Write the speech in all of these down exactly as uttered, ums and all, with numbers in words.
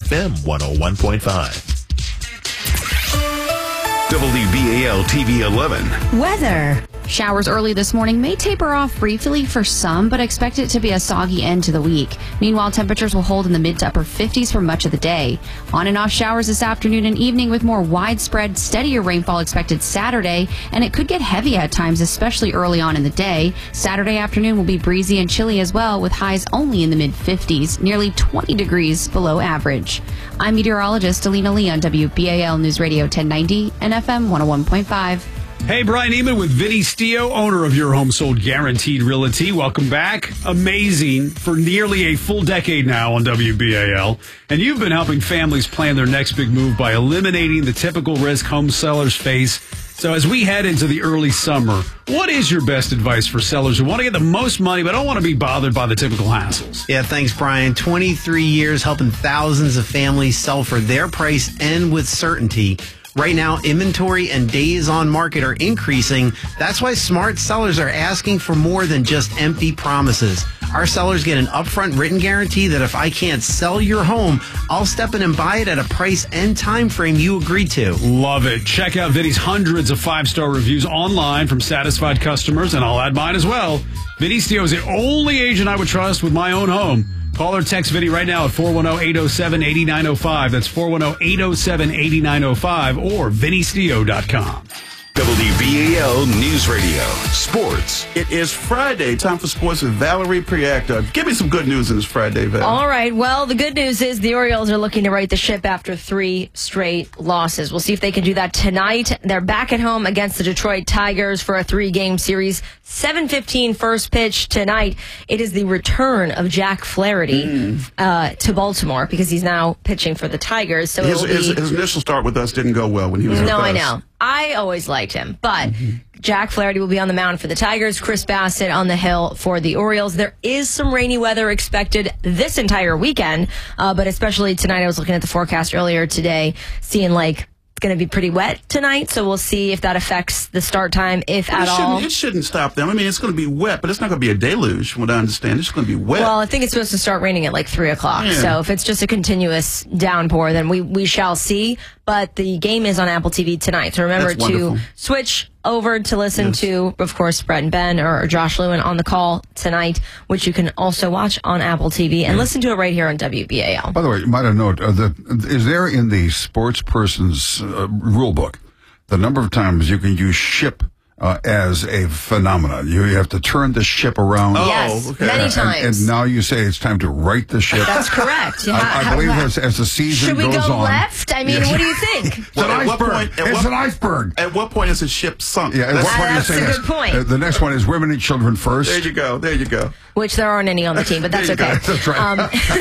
F M one oh one point five. W B A L T V eleven. Weather. Showers early this morning may taper off briefly for some, but expect it to be a soggy end to the week. Meanwhile, temperatures will hold in the mid to upper fifties for much of the day. On and off showers this afternoon and evening with more widespread, steadier rainfall expected Saturday, and it could get heavy at times, especially early on in the day. Saturday afternoon will be breezy and chilly as well, with highs only in the mid fifties, nearly twenty degrees below average. I'm meteorologist Alina Lee on W B A L News Radio ten ninety and F M one oh one point five. Hey, Brian Eman with Vinny Stio, owner of Your Home Sold Guaranteed Realty. Welcome back. Amazing for nearly a full decade now on W B A L. And you've been helping families plan their next big move by eliminating the typical risk home sellers face. So as we head into the early summer, what is your best advice for sellers who want to get the most money but don't want to be bothered by the typical hassles? Yeah, thanks, Brian. twenty-three years helping thousands of families sell for their price and with certainty. Right now, inventory and days on market are increasing. That's why smart sellers are asking for more than just empty promises. Our sellers get an upfront written guarantee that if I can't sell your home, I'll step in and buy it at a price and time frame you agreed to. Love it. Check out Vinny's hundreds of five-star reviews online from satisfied customers, and I'll add mine as well. Vinny Stio is the only agent I would trust with my own home. Call or text Vinny right now at four one zero, eight zero seven, eight nine zero five. That's four one zero, eight zero seven, eight nine zero five or vinny stio dot com. W B A L News Radio. Sports. It is Friday. Time for sports with Valerie Priacta. Give me some good news in this Friday, Val. All right. Well, the good news is the Orioles are looking to right the ship after three straight losses. We'll see if they can do that tonight. They're back at home against the Detroit Tigers for a three-game series. seven fifteen first pitch tonight. It is the return of Jack Flaherty mm. uh, to Baltimore because he's now pitching for the Tigers. So his, it'll be... his, his initial start with us didn't go well when he was No, with I us. know. I always liked him, but mm-hmm. Jack Flaherty will be on the mound for the Tigers, Chris Bassett on the hill for the Orioles. There is some rainy weather expected this entire weekend, uh, but especially tonight. I was looking at the forecast earlier today, seeing like it's going to be pretty wet tonight, so we'll see if that affects the start time, if but at it all. It shouldn't stop them. I mean, it's going to be wet, but it's not going to be a deluge, from what I understand. It's just going to be wet. Well, I think it's supposed to start raining at like three o'clock, yeah. So if it's just a continuous downpour, then we, we shall see. But the game is on Apple T V tonight, so remember That's to wonderful. switch over to listen yes. to, of course, Brett and Ben or Josh Lewin on the call tonight, which you can also watch on Apple T V and yeah. listen to it right here on W B A L. By the way, you might have noted, uh, the, is there in the sports person's uh, rule book the number of times you can use ship uh, as a phenomenon? You, you have to turn the ship around. Oh, yes, okay. many and, times. And, and now you say it's time to right the ship. That's correct. Yeah. I, I believe as, as the season Should we goes go on. left? I mean, yes. what do you think? It's Well, an at what iceberg. point- at it's what- an iceberg. At what point is a ship sunk? Yeah, at what point That's you say a yes. good point. Uh, the next one is women and children first. There you go. There you go. Which there aren't any on the team, but that's There you okay. go. That's right.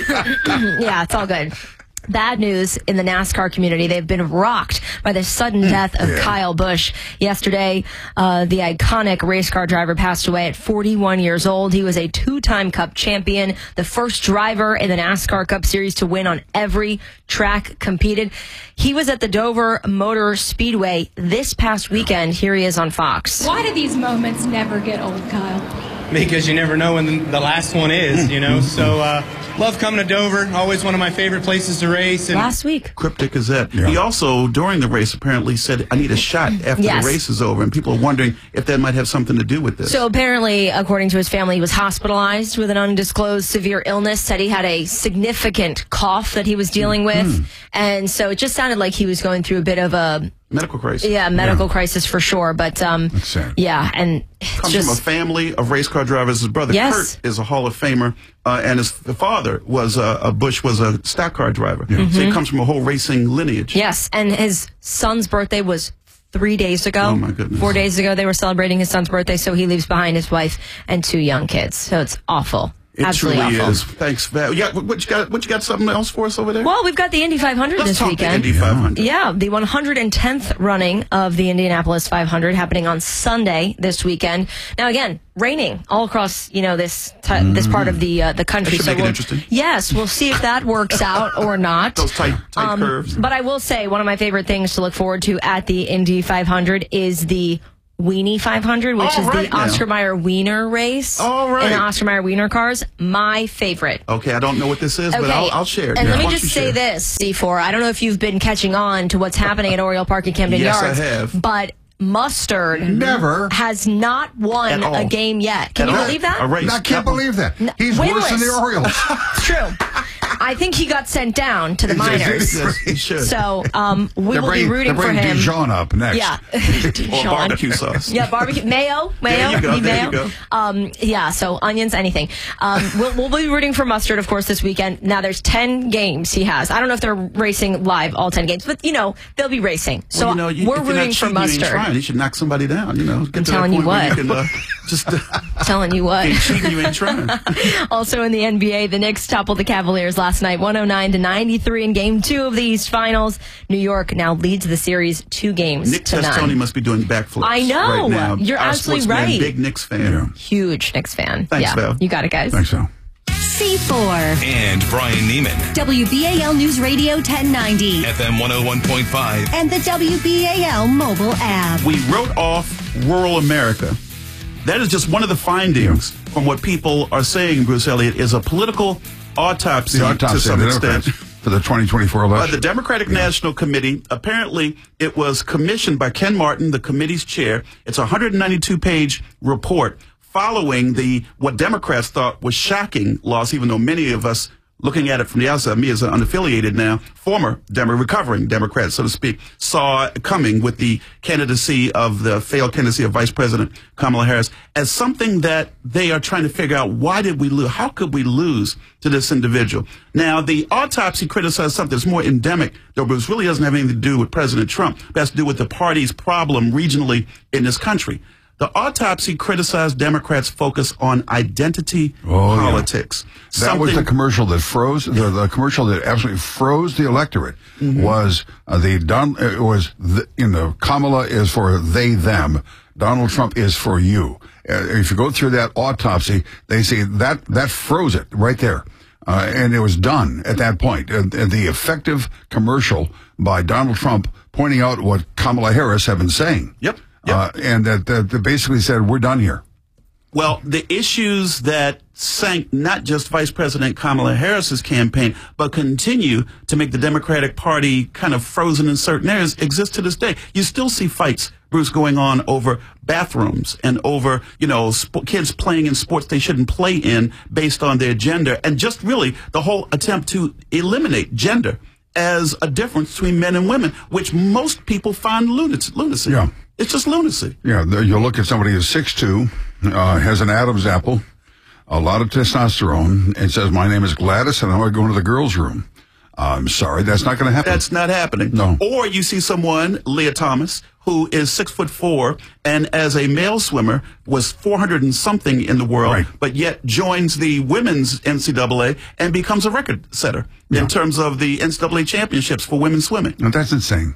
Um, yeah, it's all good. Bad news in the NASCAR community. They've been rocked by the sudden death of Yeah. Kyle Busch. Yesterday, uh, the iconic race car driver passed away at forty-one years old. He was a two-time Cup champion, the first driver in the NASCAR Cup Series to win on every track competed. He was at the Dover Motor Speedway this past weekend. Here he is on Fox. Why do these moments never get old, Kyle? Because you never know when the, the last one is, you know. So, uh, love coming to Dover. Always one of my favorite places to race. And Last week. Cryptic as that. Yeah. He also, during the race, apparently said, I need a shot after Yes. the race is over. And people are wondering if that might have something to do with this. So apparently, according to his family, he was hospitalized with an undisclosed severe illness, said he had a significant cough that he was dealing with. Mm-hmm. And so it just sounded like he was going through a bit of a, Medical crisis. yeah, medical crisis for sure. But, um, That's sad. yeah, and it's Comes just... from a family of race car drivers. His brother Yes. Kurt is a Hall of Famer, uh, and his the father was uh, a Bush was a stock car driver. So he comes from a whole racing lineage. Yes, and his son's birthday was three days ago. Oh, my goodness. Four days ago, they were celebrating his son's birthday, so he leaves behind his wife and two young kids. So it's awful. It Absolutely truly awful. is. Thanks, Val. Yeah, what you got? What you got? Something else for us over there? Well, we've got the Indy five hundred Let's this talk weekend. the Indy five hundred. Yeah, the one hundred tenth running of the Indianapolis five hundred happening on Sunday this weekend. Now, again, raining all across, you know, this t- this part of the uh, the country. That should make it we'll, interesting. Yes, we'll see if that works out or not. Those tight, tight Um, curves. But I will say one of my favorite things to look forward to at the Indy five hundred is the Weenie five hundred, which All is right the now. Oscar Mayer Wiener race. All right. In the Oscar Mayer Wiener cars. My favorite. Okay, I don't know what this is, but I'll, I'll share it. And Yeah. let me Why don't just you say share? this, C four. I don't know if you've been catching on to what's happening at Oriole Park in Camden Yes, I Yards. have. But Mustard Never. has not won At all. a game yet. Can At you all. believe that? A race. I can't That one. believe that. He's worse than the Winless. Orioles. It's true. I think he got sent down to the minors. Yes, he should. So um, we They're will bringing, be rooting they're for bringing him. Dijon up next. Yeah. Or Dijon. barbecue sauce. Yeah, barbecue. Mayo. Mayo. There you go, Need there you mayo. go. Um, yeah, so onions, anything. Um, we'll, we'll be rooting for Mustard, of course, this weekend. Now, there's ten games he has. I don't know if they're racing live, all ten games, but, you know, they'll be racing. So Well, you know, you, we're if you're not rooting for cheating, you ain't Mustard. trying. You should knock somebody down, you know. Get I'm to telling that you point where what. You can, uh, just uh, Telling you what. ain't cheating, you ain't trying. Also in the N B A, the Knicks toppled the Cavaliers last night, one oh nine to ninety-three in game two of the East Finals. New York now leads the series two games Nick to Testoni none. must be doing backflips. I know. Right now. You're Our absolutely sportsman, right. Big Knicks fan. Huge Knicks fan. Thanks, yeah, Val. you got it, guys. Thanks, so. C four. And Brian Neiman. W B A L News Radio ten ninety. F M one oh one point five. And the W B A L mobile app. We wrote off rural America. That is just one of the findings from what people are saying, Bruce Elliott, is a political autopsy, The autopsy to some of the extent. Democrats for the twenty twenty-four By election. the Democratic National Committee, apparently it was commissioned by Ken Martin, the committee's chair. It's a one hundred ninety-two page report following the what Democrats thought was shocking loss, even though many of us looking at it from the outside, me as an unaffiliated now, former Demo- recovering Democrat, so to speak, saw coming with the candidacy of the failed candidacy of Vice President Kamala Harris as something that they are trying to figure out, why did we lose? How could we lose to this individual? Now, the autopsy criticized something that's more endemic, though it really doesn't have anything to do with President Trump. It has to do with the party's problem regionally in this country. The autopsy criticized Democrats' focus on identity Oh, yeah. politics. That was the commercial that froze the, the commercial that absolutely froze the electorate. Mm-hmm. Was uh, the Don it was the, in the Kamala is for they them. Donald Trump is for you. Uh, if you go through that autopsy, they say that that froze it right there, uh, and it was done at that point. And, and the effective commercial by Donald Trump pointing out what Kamala Harris had been saying. Yep. Yep. Uh, and that, that that basically said we're done here. Well, the issues that sank not just Vice President Kamala Harris's campaign, but continue to make the Democratic Party kind of frozen in certain areas exist to this day. You still see fights, Bruce, going on over bathrooms and over, you know, sp- kids playing in sports they shouldn't play in based on their gender, and just really the whole attempt to eliminate gender as a difference between men and women, which most people find lunacy. lunacy. Yeah. It's just lunacy. Yeah, there- you'll look at somebody who's six two, uh, has an Adam's apple, a lot of testosterone, and says, my name is Gladys, and I want to go into the girls' room. I'm sorry, that's not going to happen. That's not happening. No. Or you see someone, Leah Thomas, who is six foot four, and as a male swimmer was four hundred and something in the world, Right. but yet joins the women's N C double A and becomes a record setter Yeah. in terms of the N C double A championships for women swimming. No, that's insane.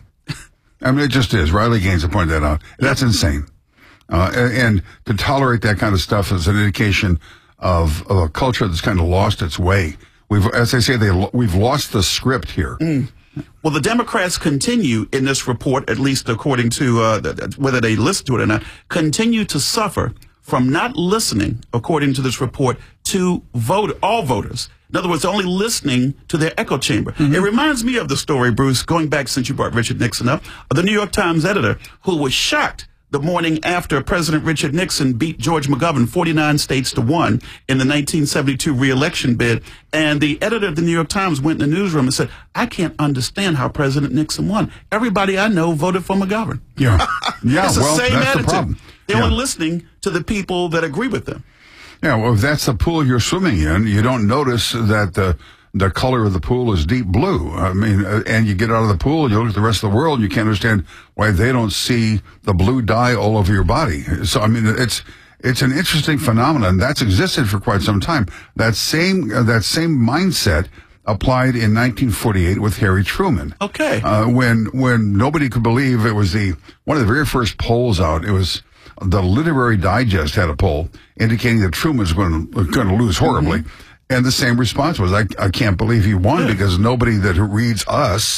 I mean, it just is. Riley Gaines pointed that out. That's insane. Uh, and, and to tolerate that kind of stuff is an indication of, of a culture that's kind of lost its way. We've, as I say, they lo- we've lost the script here. Mm. Well, the Democrats continue in this report, at least according to uh, th- th- whether they listen to it or not, continue to suffer from not listening, according to this report, to vote all voters. In other words, only listening to their echo chamber. Mm-hmm. It reminds me of the story, Bruce, going back since you brought Richard Nixon up, of the New York Times editor who was shocked the morning after President Richard Nixon beat George McGovern forty-nine states to one in the nineteen seventy-two reelection bid. And the editor of the New York Times went in the newsroom and said, I can't understand how President Nixon won. Everybody I know voted for McGovern. Yeah. Yeah, It's the well, same that's attitude. the problem. They're Yeah. only listening to the people that agree with them. Yeah, well, if that's the pool you're swimming in, you don't notice that the the color of the pool is deep blue. I mean, uh, and you get out of the pool, you look at the rest of the world, and you can't understand why they don't see the blue dye all over your body. So, I mean, it's it's an interesting phenomenon that's existed for quite some time. That same uh, that same mindset applied in nineteen forty-eight with Harry Truman. Okay. Uh, when when nobody could believe it was the one of the very first polls out. It was the Literary Digest had a poll indicating that Truman was going to going to lose horribly. Mm-hmm. And the same response was, I, I can't believe he won, yeah. because nobody that reads us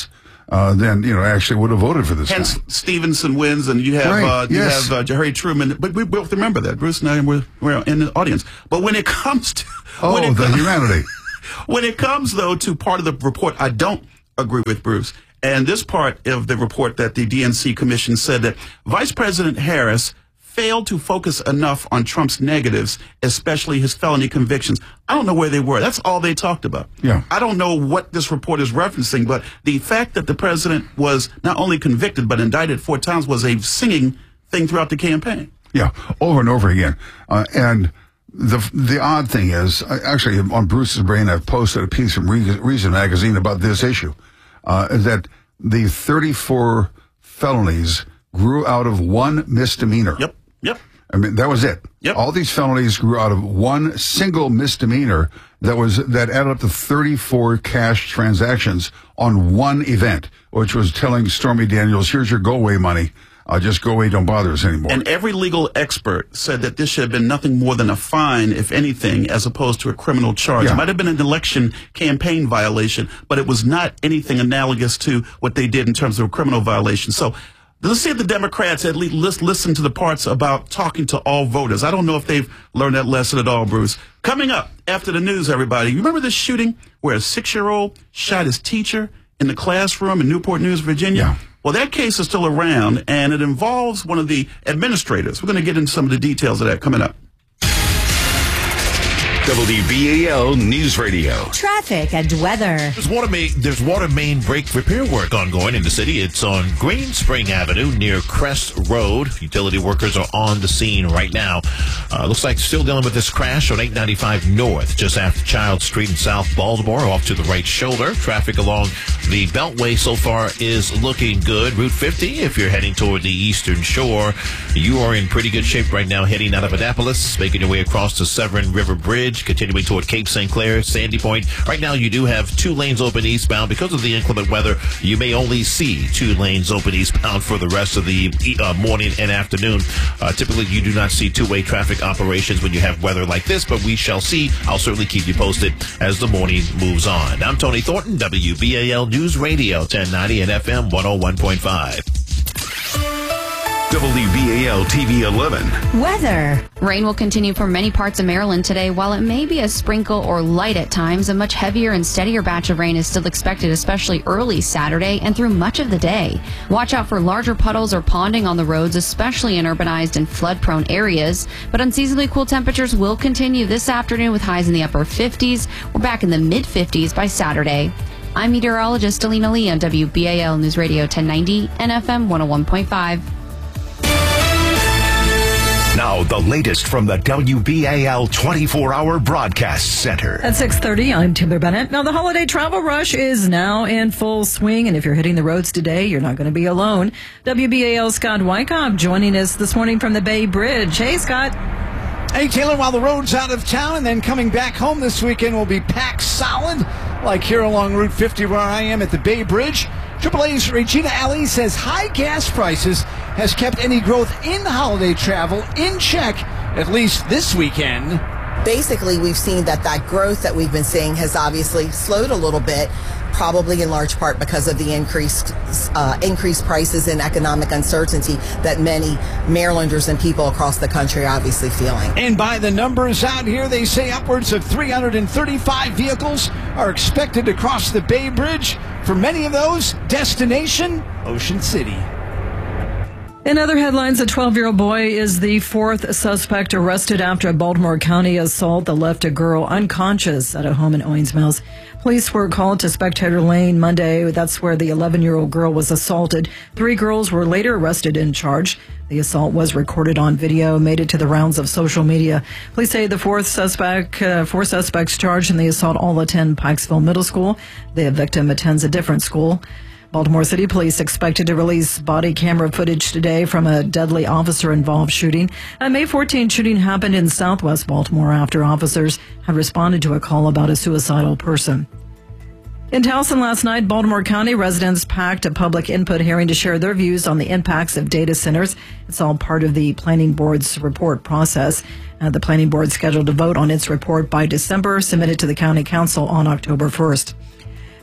uh, then, you know, actually would have voted for this Hence, guy. Stevenson wins, and you have Right, uh, you yes. have uh, Harry Truman. But we both remember that. Bruce and I were, were in the audience. But when it comes to Oh, when it the comes, humanity. When it comes, though, to part of the report, I don't agree with Bruce. And this part of the report that the D N C Commission said that Vice President Harris failed to focus enough on Trump's negatives, especially his felony convictions. I don't know where they were. That's all they talked about. Yeah. I don't know what this report is referencing, but the fact that the president was not only convicted but indicted four times was a singing thing throughout the campaign. Yeah, over and over again. Uh, and the the odd thing is, uh, actually, on Bruce's brain, I've posted a piece from Re- Reason magazine about this issue, uh, that the thirty-four felonies grew out of one misdemeanor. Yep, yep. I mean, that was it. Yep. All these felonies grew out of one single misdemeanor that was that added up to thirty-four cash transactions on one event, which was telling Stormy Daniels, "Here's your go-away money. Uh, just go away. Don't bother us anymore." And every legal expert said that this should have been nothing more than a fine, if anything, as opposed to a criminal charge. Yeah. It might have been an election campaign violation, but it was not anything analogous to what they did in terms of a criminal violation. So let's see if the Democrats at least listen to the parts about talking to all voters. I don't know if they've learned that lesson at all, Bruce. Coming up after the news, everybody, you remember this shooting where a six-year-old shot his teacher in the classroom in Newport News, Virginia? Yeah. Well, that case is still around, and it involves one of the administrators. We're going to get into some of the details of that coming up. W B A L News Radio. Traffic and weather. There's water main, there's water main break repair work ongoing in the city. It's on Green Spring Avenue near Crest Road. Utility workers are on the scene right now. Uh, looks like still dealing with this crash on eight ninety-five North, just after Child Street in South Baltimore, off to the right shoulder. Traffic along the Beltway so far is looking good. Route fifty, if you're heading toward the Eastern Shore, you are in pretty good shape right now, heading out of Annapolis, making your way across the Severn River Bridge, continuing toward Cape Saint Clair, Sandy Point. Right now, you do have two lanes open eastbound. Because of the inclement weather, you may only see two lanes open eastbound for the rest of the uh, morning and afternoon. Uh, typically, you do not see two-way traffic operations when you have weather like this, but we shall see. I'll certainly keep you posted as the morning moves on. I'm Tony Thornton, W B A L News Radio, ten ninety and F M one oh one point five. W B A L T V eleven. Weather. Rain will continue for many parts of Maryland today. While it may be a sprinkle or light at times, a much heavier and steadier batch of rain is still expected, especially early Saturday and through much of the day. Watch out for larger puddles or ponding on the roads, especially in urbanized and flood-prone areas. But unseasonably cool temperatures will continue this afternoon with highs in the upper fifties. We're back in the mid-fifties by Saturday. I'm meteorologist Alina Lee on W B A L News Radio ten ninety and F M one oh one point five. Now, the latest from the W B A L twenty-four hour Broadcast Center. At six thirty, I'm Timber Bennett. Now, the holiday travel rush is now in full swing, and if you're hitting the roads today, you're not going to be alone. W B A L Scott Wyckoff joining us this morning from the Bay Bridge. Hey, Scott. Hey, Taylor, while the road's out of town and then coming back home this weekend will be packed solid, like here along Route fifty where I am at the Bay Bridge. Triple A's Regina Ali says high gas prices has kept any growth in holiday travel in check, at least this weekend. Basically, we've seen that that growth that we've been seeing has obviously slowed a little bit, probably in large part because of the increased uh, increased prices and economic uncertainty that many Marylanders and people across the country are obviously feeling. And by the numbers out here, they say upwards of three hundred thirty-five vehicles are expected to cross the Bay Bridge. For many of those, destination, Ocean City. In other headlines, a twelve-year-old boy is the fourth suspect arrested after a Baltimore County assault that left a girl unconscious at a home in Owings Mills. Police were called to Spectator Lane Monday. That's where the eleven-year-old girl was assaulted. Three girls were later arrested and charged. The assault was recorded on video, made it to the rounds of social media. Police say the fourth suspect, uh, four suspects charged in the assault all attend Pikesville Middle School. The victim attends a different school. Baltimore City Police expected to release body camera footage today from a deadly officer-involved shooting. A May fourteenth shooting happened in southwest Baltimore after officers had responded to a call about a suicidal person. In Towson last night, Baltimore County residents packed a public input hearing to share their views on the impacts of data centers. It's all part of the Planning Board's report process. Uh, the Planning Board scheduled to vote on its report by December, submitted to the County Council on October first.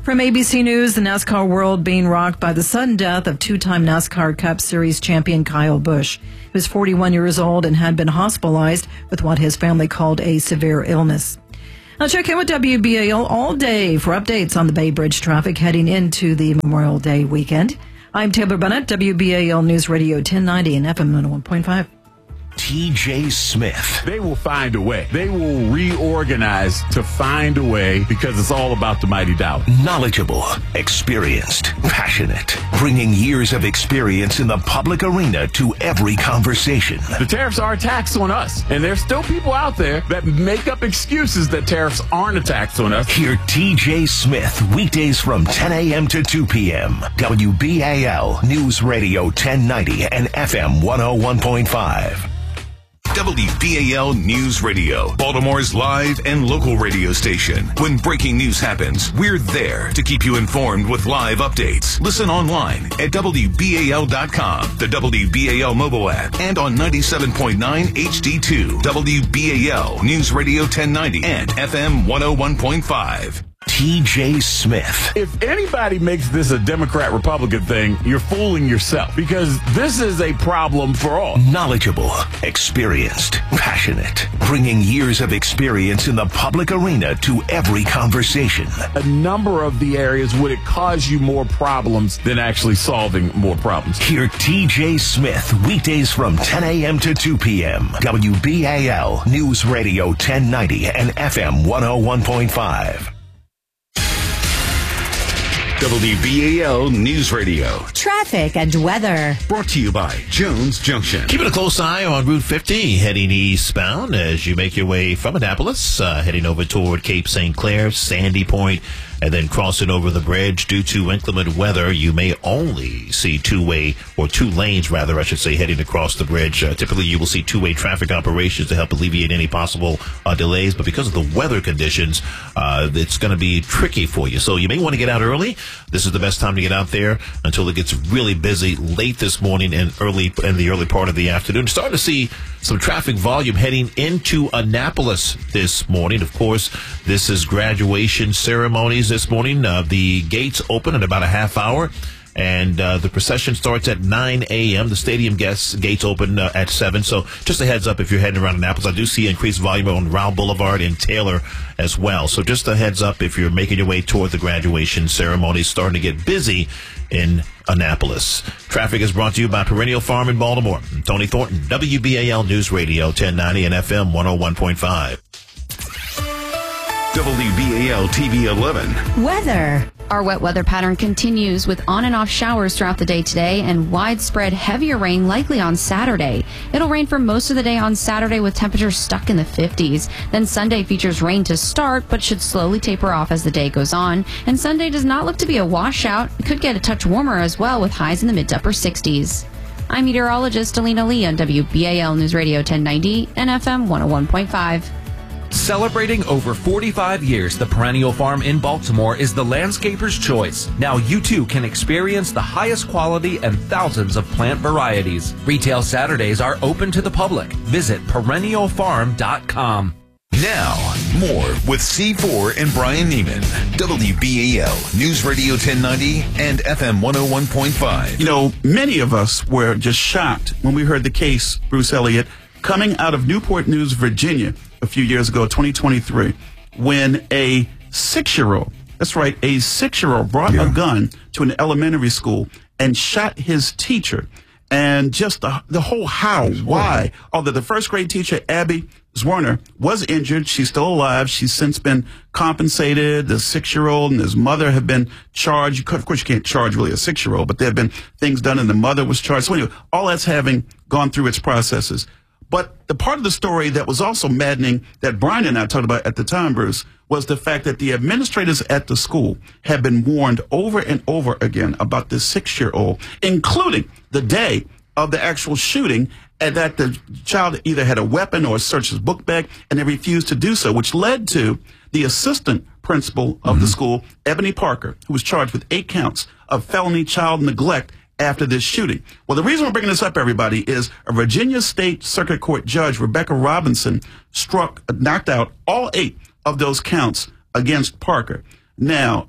From A B C News, the NASCAR world being rocked by the sudden death of two-time NASCAR Cup Series champion Kyle Busch. He was forty-one years old and had been hospitalized with what his family called a severe illness. Now check in with W B A L all day for updates on the Bay Bridge traffic heading into the Memorial Day weekend. I'm Taylor Bennett, W B A L News Radio ten ninety and F M one oh one point five. T J Smith. They will find a way. They will reorganize to find a way because it's all about the mighty dollar. Knowledgeable, experienced, passionate, bringing years of experience in the public arena to every conversation. The tariffs are a tax on us, and there's still people out there that make up excuses that tariffs aren't a tax on us. Hear T J Smith weekdays from ten a.m. to two p.m. W B A L News Radio ten ninety and F M one oh one point five. W B A L News Radio, Baltimore's live and local radio station. When breaking news happens, we're there to keep you informed with live updates. Listen online at W B A L dot com, the W B A L mobile app, and on ninety-seven point nine H D two, W B A L News Radio ten ninety and F M one oh one point five. T J Smith. If anybody makes this a Democrat-Republican thing, you're fooling yourself because this is a problem for all. Knowledgeable, experienced, passionate, bringing years of experience in the public arena to every conversation. A number of the areas would it cause you more problems than actually solving more problems. Hear T J Smith weekdays from ten a.m. to two p.m. W B A L News Radio ten ninety and F M one oh one point five. W B A L News Radio. Traffic and weather. Brought to you by Jones Junction. Keeping a close eye on Route fifty, heading eastbound as you make your way from Annapolis, uh, heading over toward Cape Saint Clair, Sandy Point, and then crossing over the bridge. Due to inclement weather, you may only see two-way, or two lanes, rather, I should say, heading across the bridge. Uh, typically, you will see two-way traffic operations to help alleviate any possible uh, delays, but because of the weather conditions, uh, it's going to be tricky for you. So you may want to get out early. This is the best time to get out there until it gets really busy late this morning and early in the early part of the afternoon. Starting to see some traffic volume heading into Annapolis this morning. Of course, this is graduation ceremonies this morning. Uh, the gates open in about a half hour, and uh, the procession starts at nine a.m. The stadium guests gates open uh, at seven. So just a heads up if you're heading around Annapolis. I do see increased volume on Round Boulevard and Taylor as well. So just a heads up if you're making your way toward the graduation ceremony. Starting to get busy in Annapolis. Traffic is brought to you by Perennial Farm in Baltimore. I'm Tony Thornton, W B A L News Radio ten ninety and F M one oh one point five. W B A L T V eleven. Weather. Our wet weather pattern continues with on and off showers throughout the day today and widespread heavier rain likely on Saturday. It'll rain for most of the day on Saturday with temperatures stuck in the fifties. Then Sunday features rain to start but should slowly taper off as the day goes on. And Sunday does not look to be a washout. It could get a touch warmer as well with highs in the mid to upper sixties. I'm meteorologist Alina Lee on W B A L News Radio ten ninety and F M one oh one point five. Celebrating over forty-five years, the Perennial Farm in Baltimore is the landscaper's choice. Now you too can experience the highest quality and thousands of plant varieties. Retail Saturdays are open to the public. Visit perennial farm dot com. Now, more with C four and Brian Neiman. W B A L News Radio ten ninety and F M one oh one point five. You know, many of us were just shocked when we heard the case, Bruce Elliott, coming out of Newport News, Virginia, a few years ago, twenty twenty-three, when a six-year-old, that's right, a six-year-old brought yeah. a gun to an elementary school and shot his teacher. And just the, the whole how, why. Although the first grade teacher, Abby Zwerner, was injured. She's still alive. She's since been compensated. The six-year-old and his mother have been charged. Of course, you can't charge really a six-year-old, but there have been things done and the mother was charged. So anyway, all that's having gone through its processes. But the part of the story that was also maddening that Brian and I talked about at the time, Bruce, was the fact that the administrators at the school had been warned over and over again about this six-year-old, including the day of the actual shooting, and that the child either had a weapon or searched his book bag, and they refused to do so, which led to the assistant principal of mm-hmm. the school, Ebony Parker, who was charged with eight counts of felony child neglect after this shooting. Well, the reason we're bringing this up, everybody, is a Virginia State Circuit Court judge, Rebecca Robinson, struck, knocked out all eight of those counts against Parker. Now,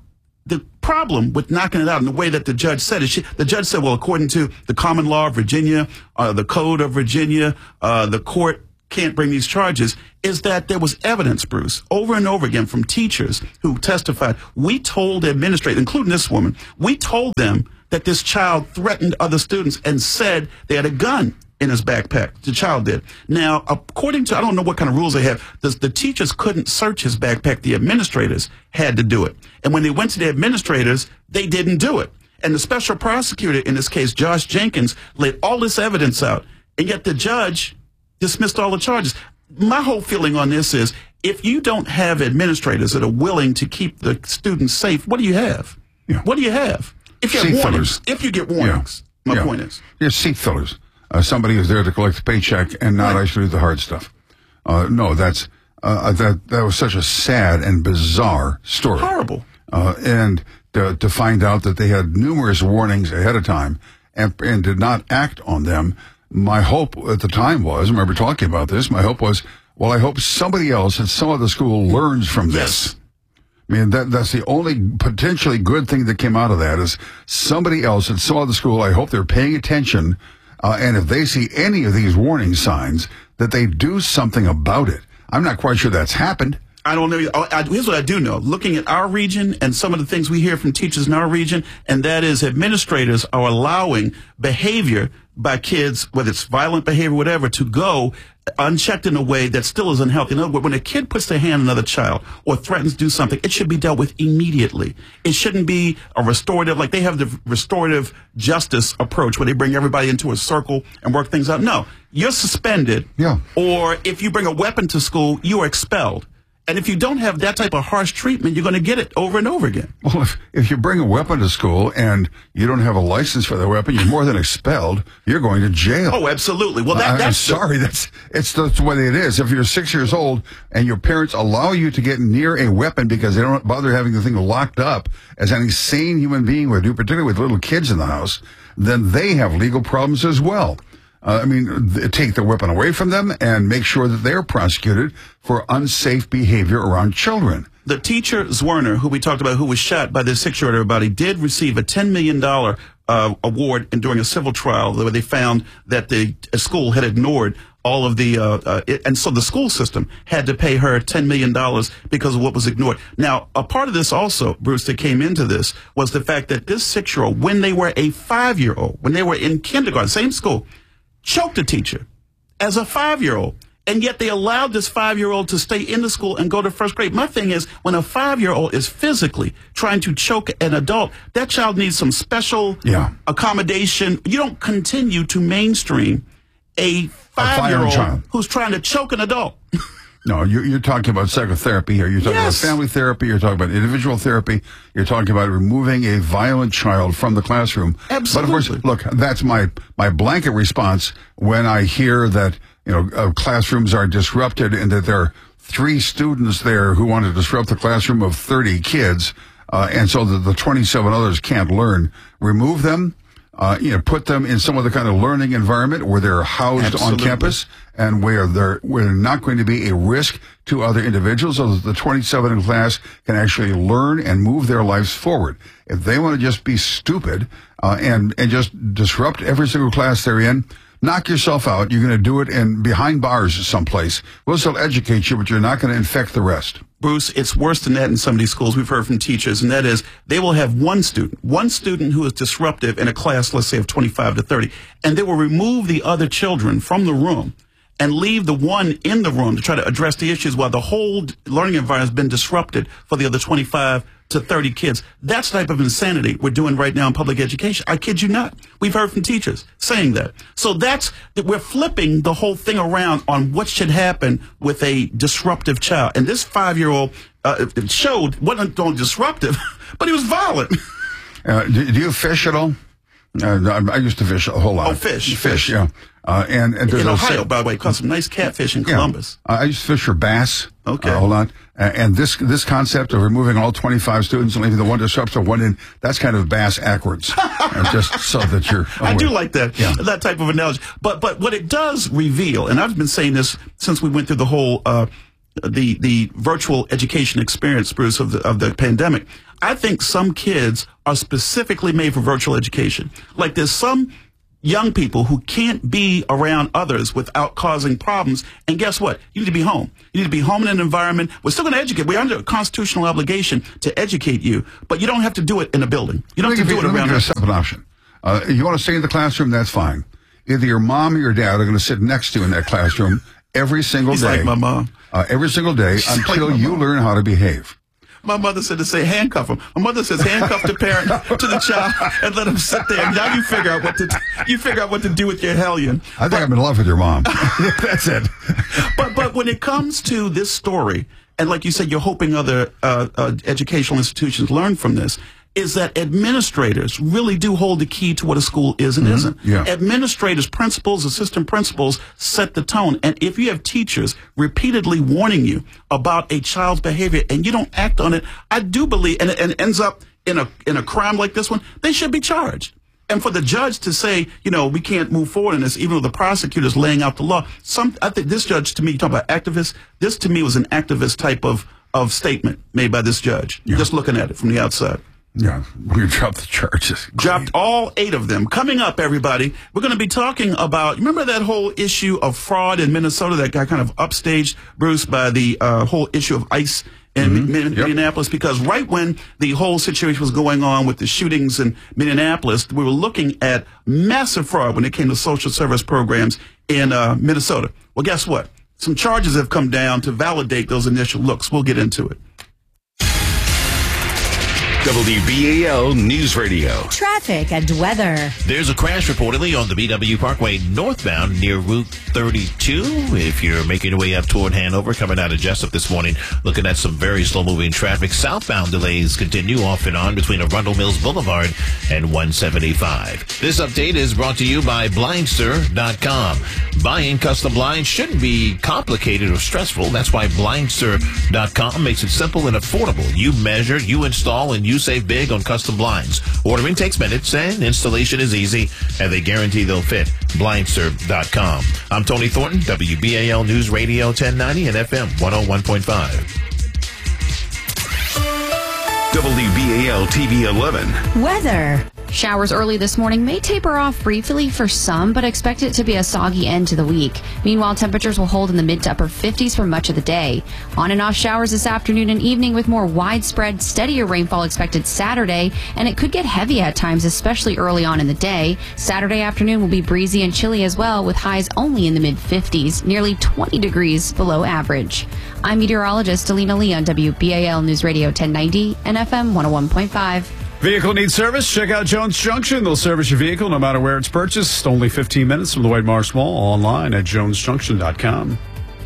the problem with knocking it out in the way that the judge said it, she, the judge said, well, according to the common law of Virginia, uh, the code of Virginia, uh, the court can't bring these charges, is that there was evidence, Bruce, over and over again from teachers who testified. We told the administrators, including this woman, we told them that this child threatened other students and said they had a gun in his backpack. The child did. Now, according to, I don't know what kind of rules they have, the, the teachers couldn't search his backpack. The administrators had to do it. And when they went to the administrators, they didn't do it. And the special prosecutor in this case, Josh Jenkins, laid all this evidence out. And yet the judge dismissed all the charges. My whole feeling on this is, if you don't have administrators that are willing to keep the students safe, what do you have? Yeah. What do you have? If you have Seat warnings, fillers. if you get warnings, Yeah. my Yeah. point is. You're seat fillers. Uh, somebody who's there to collect the paycheck and not Right. actually do the hard stuff. Uh, no, that's uh, that that was such a sad and bizarre story. Horrible. Uh, and to, to find out that they had numerous warnings ahead of time and, and did not act on them. My hope at the time was, I remember talking about this, my hope was, well, I hope somebody else at some other school learns from this. Yes. I mean, that that's the only potentially good thing that came out of that is somebody else at some other school, I hope they're paying attention, uh, and if they see any of these warning signs, that they do something about it. I'm not quite sure that's happened. I don't know. I, I, here's what I do know. Looking at our region and some of the things we hear from teachers in our region, and that is administrators are allowing behavior by kids, whether it's violent behavior, whatever, to go unchecked in a way that still is unhealthy. In other words, when a kid puts their hand on another child or threatens to do something, it should be dealt with immediately. It shouldn't be a restorative, like they have the restorative justice approach where they bring everybody into a circle and work things out. No, you're suspended. Yeah. Or if you bring a weapon to school, you are expelled. And if you don't have that type of harsh treatment, you're going to get it over and over again. Well, if, if you bring a weapon to school and you don't have a license for the weapon, you're more than expelled. You're going to jail. Oh, absolutely. Well, that, I, that's I'm sorry. That's it's the, the way it is. If you're six years old and your parents allow you to get near a weapon because they don't bother having the thing locked up, as any sane human being would do, particularly with little kids in the house, then they have legal problems as well. Uh, I mean, th- take the weapon away from them and make sure that they're prosecuted for unsafe behavior around children. The teacher, Zwerner, who we talked about, who was shot by this six-year-old everybody, did receive a ten million dollars uh, award in, during a civil trial where they found that the uh, school had ignored all of the, uh, uh, it, and so the school system had to pay her ten million dollars because of what was ignored. Now, a part of this also, Bruce, that came into this was the fact that this six-year-old, when they were a five-year-old, when they were in kindergarten, same school, choked a teacher as a five-year-old. And yet they allowed this five-year-old to stay in the school and go to first grade. My thing is, when a five-year-old is physically trying to choke an adult, that child needs some special yeah. accommodation. You don't continue to mainstream a five-year-old child who's trying to choke an adult. No, you're, you're talking about psychotherapy here. You're talking Yes. about family therapy. You're talking about individual therapy. You're talking about removing a violent child from the classroom. Absolutely. But of course, look, that's my, my blanket response when I hear that, you know, uh, classrooms are disrupted and that there are three students there who want to disrupt the classroom of thirty kids, uh, and so that the twenty-seven others can't learn. Remove them. Uh, you know, put them in some other kind of learning environment where they're housed Absolutely. on campus and where they're where they're not going to be a risk to other individuals, so that the twenty-seven in class can actually learn and move their lives forward. If they want to just be stupid uh, and and just disrupt every single class they're in, knock yourself out. You're going to do it in behind bars someplace. We'll still educate you, but you're not going to infect the rest. Bruce, it's worse than that in some of these schools. We've heard from teachers, and that is they will have one student, one student who is disruptive in a class, let's say, of twenty-five to thirty, and they will remove the other children from the room and leave the one in the room to try to address the issues while the whole learning environment has been disrupted for the other twenty-five to thirty kids. That's the type of insanity we're doing right now in public education. I kid you not. We've heard from teachers saying that. So that's, that we're flipping the whole thing around on what should happen with a disruptive child. And this five-year-old uh, showed, wasn't only disruptive, but he was violent. Uh, do, do you fish at all? Uh, I used to fish a whole lot. Oh, fish. Fish, Fish. yeah. Uh, and, and there's In a- Ohio, by the way, caught some nice catfish in Yeah. Columbus. Uh, I used to fish for bass. Okay. Uh, hold on. Uh, and this this concept of removing all twenty-five students and leaving the one disruptive one in, that's kind of bass backwards. uh, just so that you're aware. I do like that, Yeah. that type of analogy. But but what it does reveal, and I've been saying this since we went through the whole uh, the the virtual education experience, Bruce, of the of the pandemic. I think some kids are specifically made for virtual education. Like there's some young people who can't be around others without causing problems. And guess what? You need to be home. You need to be home in an environment. We're still going to educate. We're under a constitutional obligation to educate you, but you don't have to do it in a building. You don't have to do it around. Let me give you a separate option. Uh, you want to stay in the classroom? That's fine. Either your mom or your dad are going to sit next to you in that classroom every single He's day. like my mom. Uh, every single day She's until like you mom. learn how to behave. My mother said to say handcuff them. My mother says handcuff the parent to the child and let them sit there. Now you figure out what to you figure out what to do with your hellion. I think but, I'm in love with your mom. That's it. But but when it comes to this story, and like you said, you're hoping other uh, uh, educational institutions learn from this, is that administrators really do hold the key to what a school is and mm-hmm. isn't. Yeah. Administrators, principals, assistant principals set the tone. And if you have teachers repeatedly warning you about a child's behavior and you don't act on it, I do believe, and, and it ends up in a in a crime like this one, they should be charged. And for the judge to say, you know, we can't move forward in this, even though the prosecutor's laying out the law, some I think this judge, to me, you talk about activists, this to me was an activist type of, of statement made by this judge, yeah. just looking at it from the outside. Yeah, we dropped the charges. Dropped all eight of them. Coming up, everybody, we're going to be talking about, remember that whole issue of fraud in Minnesota that got kind of upstaged, Bruce, by the uh, whole issue of ICE in mm-hmm. Min- yep. Minneapolis? Because right when the whole situation was going on with the shootings in Minneapolis, we were looking at massive fraud when it came to social service programs in uh, Minnesota. Well, guess what? Some charges have come down to validate those initial looks. We'll get into it. W B A L News Radio. Traffic and weather. There's a crash reportedly on the B W Parkway northbound near Route thirty-two. If you're making your way up toward Hanover, coming out of Jessup this morning, looking at some very slow-moving traffic. Southbound delays continue off and on between Arundel Mills Boulevard and one seventy-five. This update is brought to you by Blindster dot com. Buying custom blinds shouldn't be complicated or stressful. That's why Blindster dot com makes it simple and affordable. You measure, you install, and you You save big on custom blinds. Ordering takes minutes and installation is easy, and they guarantee they'll fit. Blindster dot com. I'm Tony Thornton, W B A L News Radio ten ninety and F M one oh one point five. W B A L T V eleven. Weather. Showers early this morning may taper off briefly for some, but expect it to be a soggy end to the week. Meanwhile, temperatures will hold in the mid to upper fifties for much of the day. On and off showers this afternoon and evening with more widespread, steadier rainfall expected Saturday, and it could get heavy at times, especially early on in the day. Saturday afternoon will be breezy and chilly as well, with highs only in the mid fifties, nearly twenty degrees below average. I'm meteorologist Alina Lee on W B A L News Radio ten ninety and F M one oh one point five. Vehicle needs service? Check out Jones Junction. They'll service your vehicle no matter where it's purchased. Only fifteen minutes from the White Marsh Mall. Online at jones junction dot com.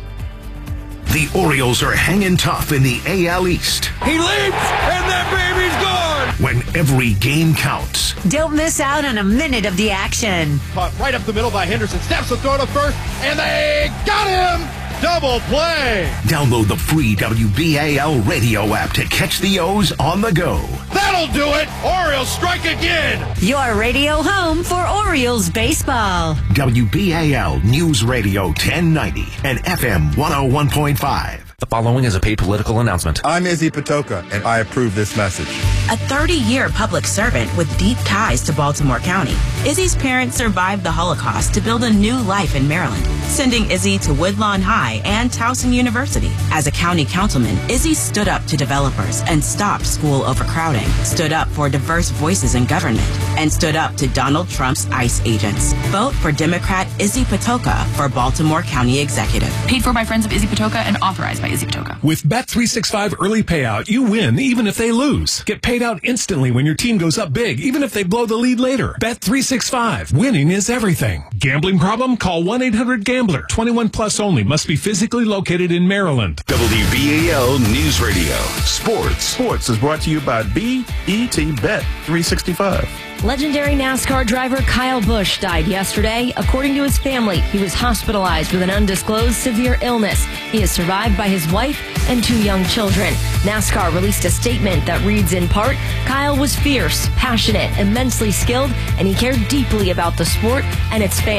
The Orioles are hanging tough in the A L East. He leaps, and that baby's gone! When every game counts. Don't miss out on a minute of the action. Caught right up the middle by Henderson. Steps the throw to first, and they got him! Double play! Download the free W B A L radio app to catch the O's on the go. That'll do it! Orioles strike again! Your radio home for Orioles baseball. W B A L News Radio ten ninety and F M one oh one point five. The following is a paid political announcement. I'm Izzy Patoka, and I approve this message. A thirty-year public servant with deep ties to Baltimore County, Izzy's parents survived the Holocaust to build a new life in Maryland, sending Izzy to Woodlawn High and Towson University. As a county councilman, Izzy stood up to developers and stopped school overcrowding, stood up for diverse voices in government, and stood up to Donald Trump's ICE agents. Vote for Democrat Izzy Patoka for Baltimore County Executive. Paid for by friends of Izzy Patoka and authorized by Izzy Patoka. With Bet three sixty-five Early Payout, you win even if they lose. Get paid out instantly when your team goes up big, even if they blow the lead later. Bet three sixty-five. Winning is everything. Gambling problem? Call one eight hundred gambler. twenty-one plus only. Must be physically located in Maryland. W B A L News Radio. Sports. Sports is brought to you by B E T Bet three sixty-five. Legendary NASCAR driver Kyle Busch died yesterday. According to his family, he was hospitalized with an undisclosed severe illness. He is survived by his wife and two young children. NASCAR released a statement that reads in part, Kyle was fierce, passionate, immensely skilled, and he cared deeply about the sport and its fans.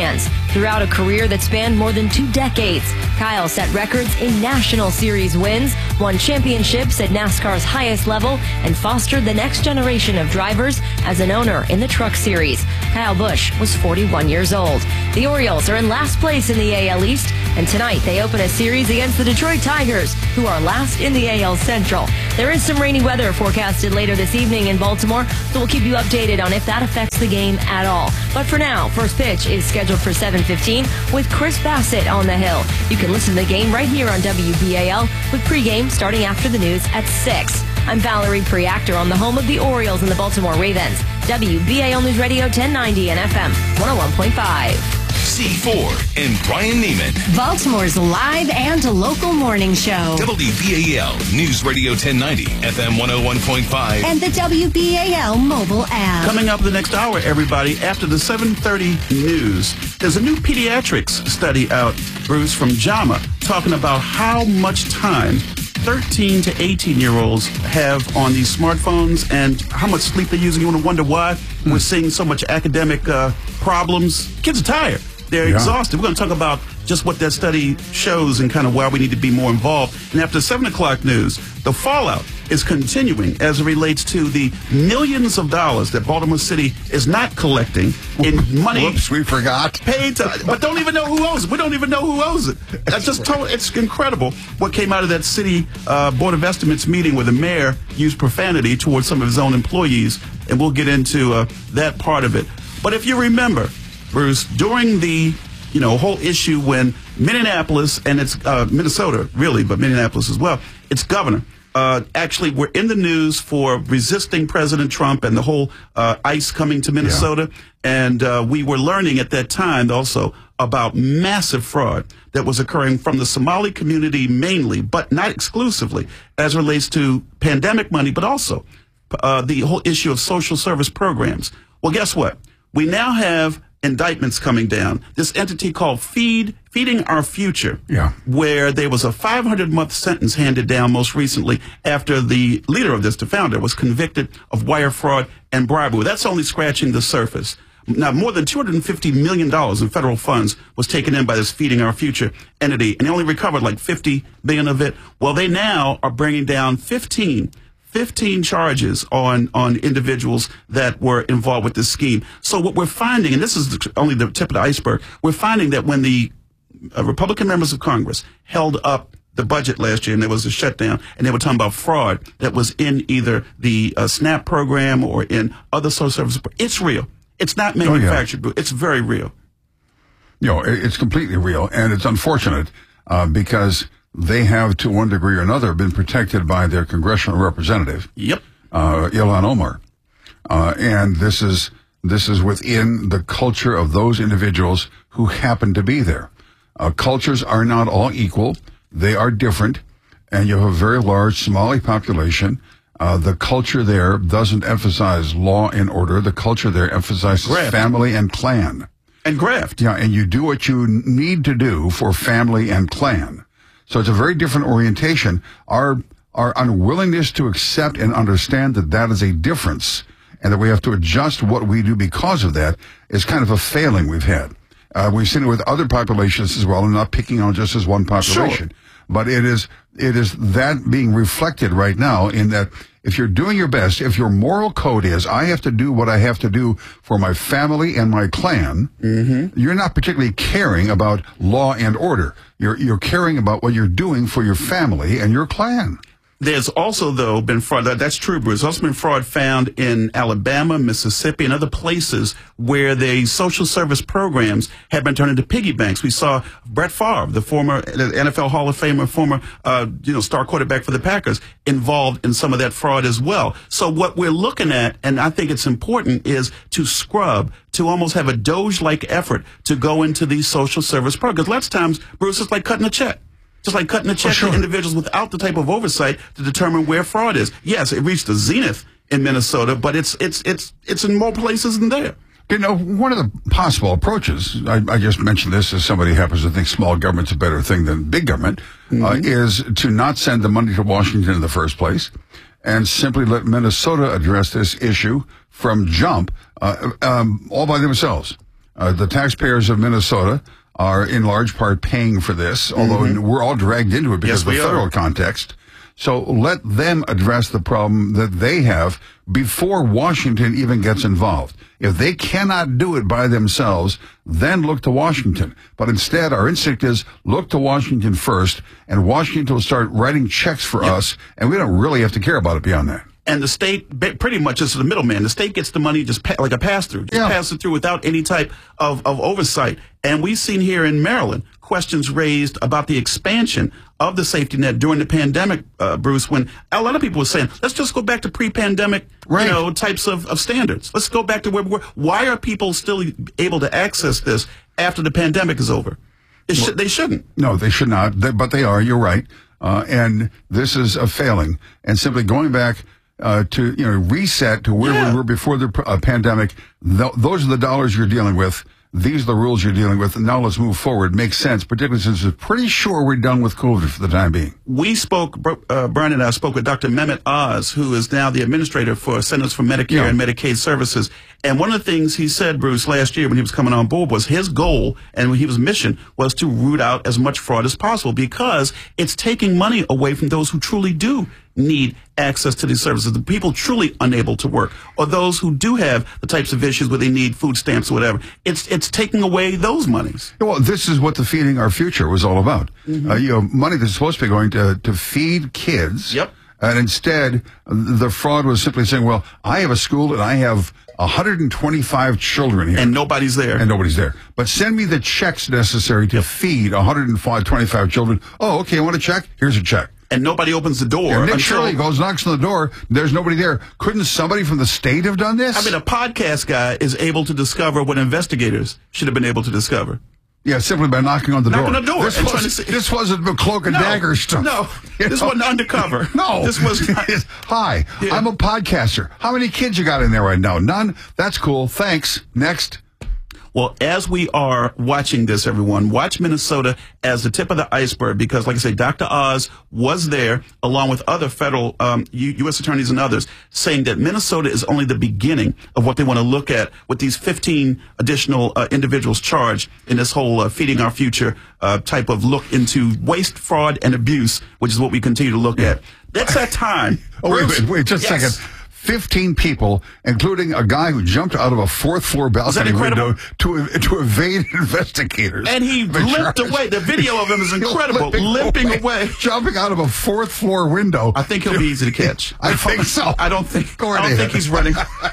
throughout a career that spanned more than two decades. Kyle set records in National Series wins, won championships at NASCAR's highest level, and fostered the next generation of drivers as an owner in the Truck Series. Kyle Busch was forty-one years old. The Orioles are in last place in the A L East, and tonight they open a series against the Detroit Tigers, who are last in the A L Central. There is some rainy weather forecasted later this evening in Baltimore, so we'll keep you updated on if that affects the game at all. But for now, first pitch is scheduled for seven fifteen with Chris Bassett on the hill. You can listen to the game right here on W B A L with pregame starting after the news at six. I'm Valerie Preactor on the home of the Orioles and the Baltimore Ravens. W B A L News Radio ten ninety and F M one oh one point five. C four and Brian Neiman. Baltimore's live and local morning show. W B A L News Radio ten ninety, F M one oh one point five. And the W B A L mobile app. Coming up the next hour, everybody, after the seven thirty news, there's a new pediatrics study out, Bruce, from JAMA, talking about how much time thirteen to eighteen year olds have on these smartphones and how much sleep they're using. You want to wonder why mm. we're seeing so much academic uh, problems. Kids are tired. They're yeah. exhausted. We're going to talk about just what that study shows and kind of why we need to be more involved. And after seven o'clock news, the fallout is continuing as it relates to the millions of dollars that Baltimore City is not collecting in money. Whoops, we forgot. Paid to, but don't even know who owes it. We don't even know who owes it. That's just total, it's incredible what came out of that city uh, Board of Estimates meeting where the mayor used profanity towards some of his own employees, and we'll get into uh, that part of it. But if you remember, Bruce, during the you know whole issue when Minneapolis and it's uh, Minnesota really, but Minneapolis as well, its governor uh, actually were in the news for resisting President Trump and the whole uh, ICE coming to Minnesota, yeah. and uh, we were learning at that time also about massive fraud that was occurring from the Somali community mainly, but not exclusively, as relates to pandemic money, but also uh, the whole issue of social service programs. Well, guess what? We now have indictments coming down. This entity called Feed, Feeding Our Future, yeah. where there was a five hundred month sentence handed down most recently after the leader of this, the founder, was convicted of wire fraud and bribery. That's only scratching the surface. Now, more than two hundred fifty million dollars in federal funds was taken in by this Feeding Our Future entity, and they only recovered like fifty billion dollars of it. Well, they now are bringing down fifteen fifteen charges on, on individuals that were involved with this scheme. So what we're finding, and this is the, only the tip of the iceberg, we're finding that when the uh, Republican members of Congress held up the budget last year and there was a shutdown and they were talking about fraud that was in either the uh, SNAP program or in other social services, it's real. It's not manufactured. Oh, yeah. It's very real. You know, it's completely real, and it's unfortunate uh, because they have, to one degree or another, been protected by their congressional representative. Yep. Uh, Ilhan Omar. Uh, and this is, this is within the culture of those individuals who happen to be there. Uh, cultures are not all equal. They are different. And you have a very large Somali population. Uh, the culture there doesn't emphasize law and order. The culture there emphasizes graft. Family and clan. And graft. Yeah. And you do what you need to do for family and clan. So it's a very different orientation. Our our unwillingness to accept and understand that that is a difference and that we have to adjust what we do because of that is kind of a failing we've had. Uh, we've seen it with other populations as well. I'm not picking on just as one population. Sure. But it is it is that being reflected right now in that if you're doing your best, if your moral code is, I have to do what I have to do for my family and my clan, mm-hmm. you're not particularly caring about law and order. You're you're caring about what you're doing for your family and your clan. There's also, though, been fraud. That's true, Bruce. There's also been fraud found in Alabama, Mississippi, and other places where the social service programs have been turned into piggy banks. We saw Brett Favre, the former N F L Hall of Famer, former uh, you know star quarterback for the Packers, involved in some of that fraud as well. So what we're looking at, and I think it's important, is to scrub, to almost have a Doge-like effort to go into these social service programs. Lots of times, Bruce, it's like cutting a check. Just like cutting a check sure. to individuals without the type of oversight to determine where fraud is. Yes, it reached the zenith in Minnesota, but it's it's it's it's in more places than there. You know, one of the possible approaches, I, I just mentioned this as somebody who happens to think small government's a better thing than big government, mm-hmm. uh, is to not send the money to Washington in the first place and simply let Minnesota address this issue from jump uh, um, all by themselves. Uh, the taxpayers of Minnesota are in large part paying for this, although mm-hmm. we're all dragged into it because yes, of the federal are. context. So let them address the problem that they have before Washington even gets involved. If they cannot do it by themselves, then look to Washington. But instead, our instinct is look to Washington first, and Washington will start writing checks for yep. us, and we don't really have to care about it beyond that. And the state pretty much is the middleman. The state gets the money just pa- like a pass-through, just yeah. pass it through without any type of, of oversight. And we've seen here in Maryland questions raised about the expansion of the safety net during the pandemic, uh, Bruce, when a lot of people were saying, let's just go back to pre-pandemic right. you know, types of, of standards. Let's go back to where we were. Why are people still able to access this after the pandemic is over? It sh- well, they shouldn't. No, they should not, they, but they are. You're right. Uh, and this is a failing. And simply going back Uh, to, you know, reset to where yeah. we were before the uh, pandemic. Th- those are the dollars you're dealing with. These are the rules you're dealing with. And now let's move forward. Makes sense, particularly since we're pretty sure we're done with COVID for the time being. We spoke, uh, Brian and I spoke with Doctor Mehmet Oz, who is now the administrator for Centers for Medicare yeah. and Medicaid Services. And one of the things he said, Bruce, last year when he was coming on board was his goal and he was mission was to root out as much fraud as possible because it's taking money away from those who truly do need access to these services, the people truly unable to work, or those who do have the types of issues where they need food stamps or whatever. It's it's taking away those monies. Well, this is what the Feeding Our Future was all about. Mm-hmm. Uh, you know, money that's supposed to be going to, to feed kids. Yep. And instead, the fraud was simply saying, well, I have a school and I have one hundred twenty-five children here. And nobody's there. And nobody's there. But send me the checks necessary to feed one hundred twenty-five children. Oh, okay, I want a check? Here's a check. And nobody opens the door. Yeah, Nick until, Shirley goes, knocks on the door. There's nobody there. Couldn't somebody from the state have done this? I mean, a podcast guy is able to discover what investigators should have been able to discover. Yeah, simply by knocking on the knocking door. on the door. This, and was, trying to see. this wasn't the cloak and no, dagger stuff. No, this know? wasn't undercover. No. This was not. Hi, yeah. I'm a podcaster. How many kids you got in there right now? None? That's cool. Thanks. Next. Well, as we are watching this, everyone, watch Minnesota as the tip of the iceberg because, like I say, Doctor Oz was there along with other federal um, U S attorneys and others saying that Minnesota is only the beginning of what they want to look at with these fifteen additional uh, individuals charged in this whole uh, Feeding Our Future uh, type of look into waste, fraud, and abuse, which is what we continue to look yeah. at. That's that time. Oh, wait, wait, wait, just yes. a second. fifteen people, including a guy who jumped out of a fourth floor balcony window to to evade investigators. And he limped away. The video of him is incredible. limping, limping away. away. Jumping out of a fourth floor window. I think he'll be easy to catch. I think so. I don't think, Go I don't think he's running.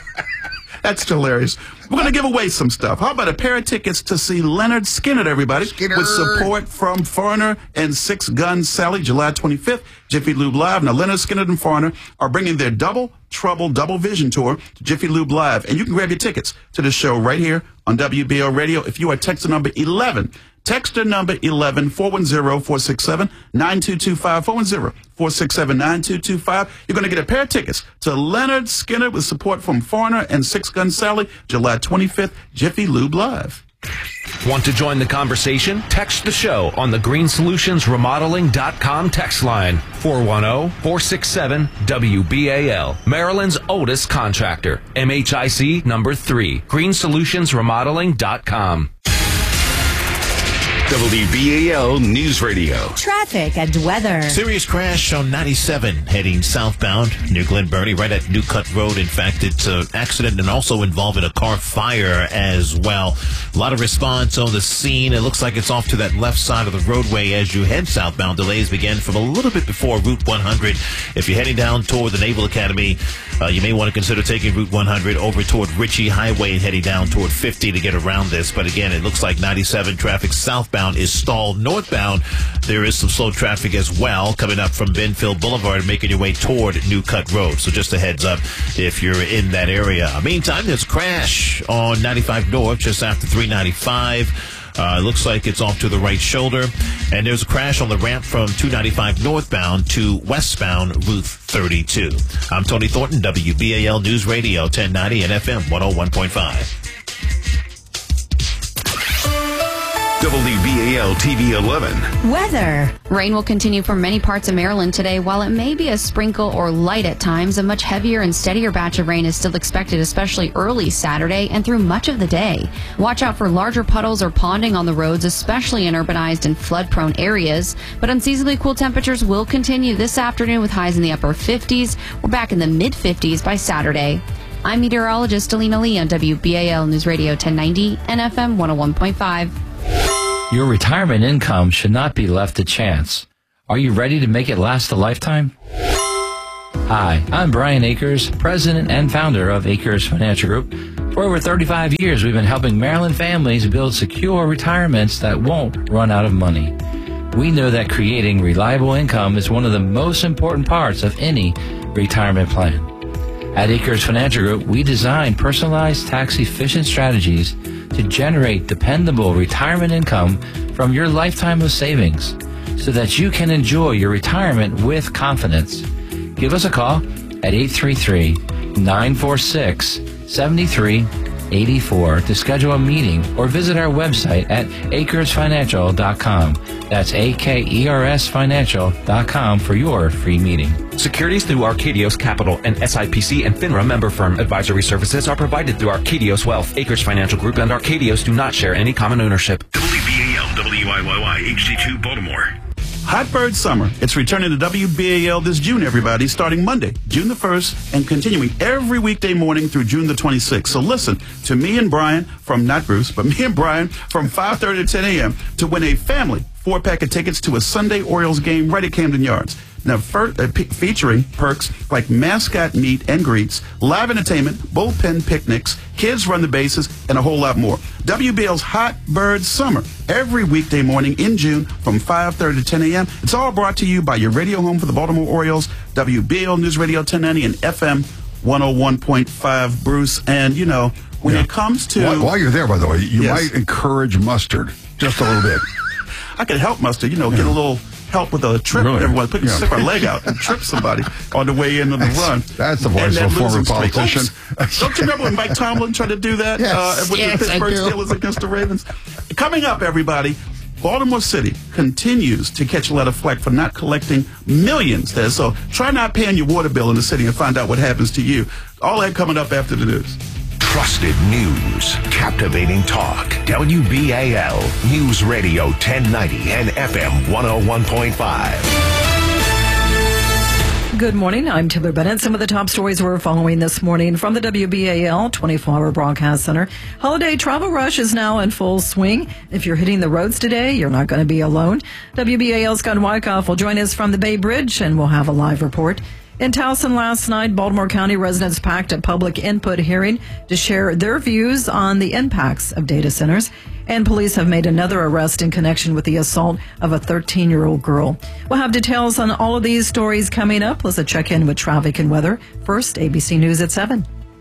That's hilarious. We're going to give away some stuff. How about a pair of tickets to see Leonard Skinner, everybody? Skinner. With support from Foreigner and Six Gun Sally, July twenty-fifth, Jiffy Lube Live. Now, Leonard Skinner and Foreigner are bringing their Double Trouble Double Vision Tour to Jiffy Lube Live. And you can grab your tickets to the show right here on W B L Radio if you are texting number eleven. Text number eleven, four one zero, four six seven, nine two two five, four one zero, four six seven, nine two two five. You're going to get a pair of tickets to Leonard Skinner with support from Foreigner and Six Gun Sally, July twenty-fifth, Jiffy Lube Live. Want to join the conversation? Text the show on the green solutions remodeling dot com text line, four one zero, four six seven, W B A L. Maryland's oldest contractor, M H I C number three, green solutions remodeling dot com. W B A L News Radio. Traffic and weather. Serious crash on ninety-seven heading southbound near Glen Burnie, right at New Cut Road. In fact, it's an accident and also involving a car fire as well. A lot of response on the scene. It looks like it's off to that left side of the roadway as you head southbound. Delays begin from a little bit before Route one hundred. If you're heading down toward the Naval Academy, uh, you may want to consider taking Route one hundred over toward Ritchie Highway and heading down toward fifty to get around this. But again, it looks like ninety-seven traffic southbound is stalled. Northbound, there is some slow traffic as well coming up from Benfield Boulevard, making your way toward New Cut Road. So just a heads up if you're in that area. Meantime, there's a crash on ninety-five North just after three ninety-five. Uh, looks like it's off to the right shoulder. And there's a crash on the ramp from two ninety-five northbound to westbound Route thirty-two. I'm Tony Thornton, W B A L News Radio, ten ninety and F M one oh one point five. W B A L T V eleven. Weather. Rain will continue for many parts of Maryland today. While it may be a sprinkle or light at times, a much heavier and steadier batch of rain is still expected, especially early Saturday and through much of the day. Watch out for larger puddles or ponding on the roads, especially in urbanized and flood-prone areas. But unseasonably cool temperatures will continue this afternoon with highs in the upper fifties. We're back in the mid-fifties by Saturday. I'm meteorologist Alina Lee on W B A L News Radio ten ninety and F M one oh one point five. Your retirement income should not be left to chance. Are you ready to make it last a lifetime? Hi, I'm Brian Akers, president and founder of Akers Financial Group. For over thirty-five years, we've been helping Maryland families build secure retirements that won't run out of money. We know that creating reliable income is one of the most important parts of any retirement plan. At Akers Financial Group, we design personalized, tax-efficient strategies to generate dependable retirement income from your lifetime of savings so that you can enjoy your retirement with confidence. Give us a call at eight three three, nine four six, seven three eight four to schedule a meeting or visit our website at acres financial dot com. That's A K E R S financial dot com for your free meeting. Securities through Arcadios Capital and S I P C and FINRA member firm. Advisory services are provided through Arcadios Wealth. Akers Financial Group and Arcadios do not share any common ownership. W B A L W I Y Y H D two Baltimore. Hot Bird Summer. It's returning to W B A L this June, everybody, starting Monday, June the first, and continuing every weekday morning through June the twenty-sixth. So listen to me and Brian from, not Bruce, but me and Brian from five thirty to ten a.m. to win a family four-pack of tickets to a Sunday Orioles game right at Camden Yards. Now, for, uh, p- featuring perks like mascot meet and greets, live entertainment, bullpen picnics, kids run the bases, and a whole lot more. W B L's Hot Bird Summer, every weekday morning in June from five thirty to ten a.m. It's all brought to you by your radio home for the Baltimore Orioles, W B A L News Radio ten ninety and F M one oh one point five, Bruce. And, you know, when yeah. it comes to... While, while you're there, by the way, you yes. might encourage Mustard just a little bit. I could help Mustard, you know, yeah. get a little... help with a trip. Really? Everyone put Yeah. stick our leg out and trip somebody on the way in on the That's- run. that's the voice And of a that former losing streak. politician. Oops. Don't you remember when Mike Tomlin tried to do that Yes. uh, with Yes, the Pittsburgh I do. Steelers against the Ravens? Coming up, everybody, Baltimore City continues to catch a lot of flack for not collecting millions there. So try not paying your water bill in the city and find out what happens to you. All that coming up after the news. Trusted news, captivating talk. W B A L News Radio ten ninety and F M one oh one point five. Good morning. I'm Taylor Bennett. Some of the top stories we're following this morning from the W B A L twenty-four hour Broadcast Center. Holiday travel rush is now in full swing. If you're hitting the roads today, you're not going to be alone. W B A L's Scott Wyckoff will join us from the Bay Bridge, and we'll have a live report. In Towson last night, Baltimore County residents packed a public input hearing to share their views on the impacts of data centers. And police have made another arrest in connection with the assault of a thirteen-year-old girl. We'll have details on all of these stories coming up. Let's check in with traffic and weather. First, A B C News at seven.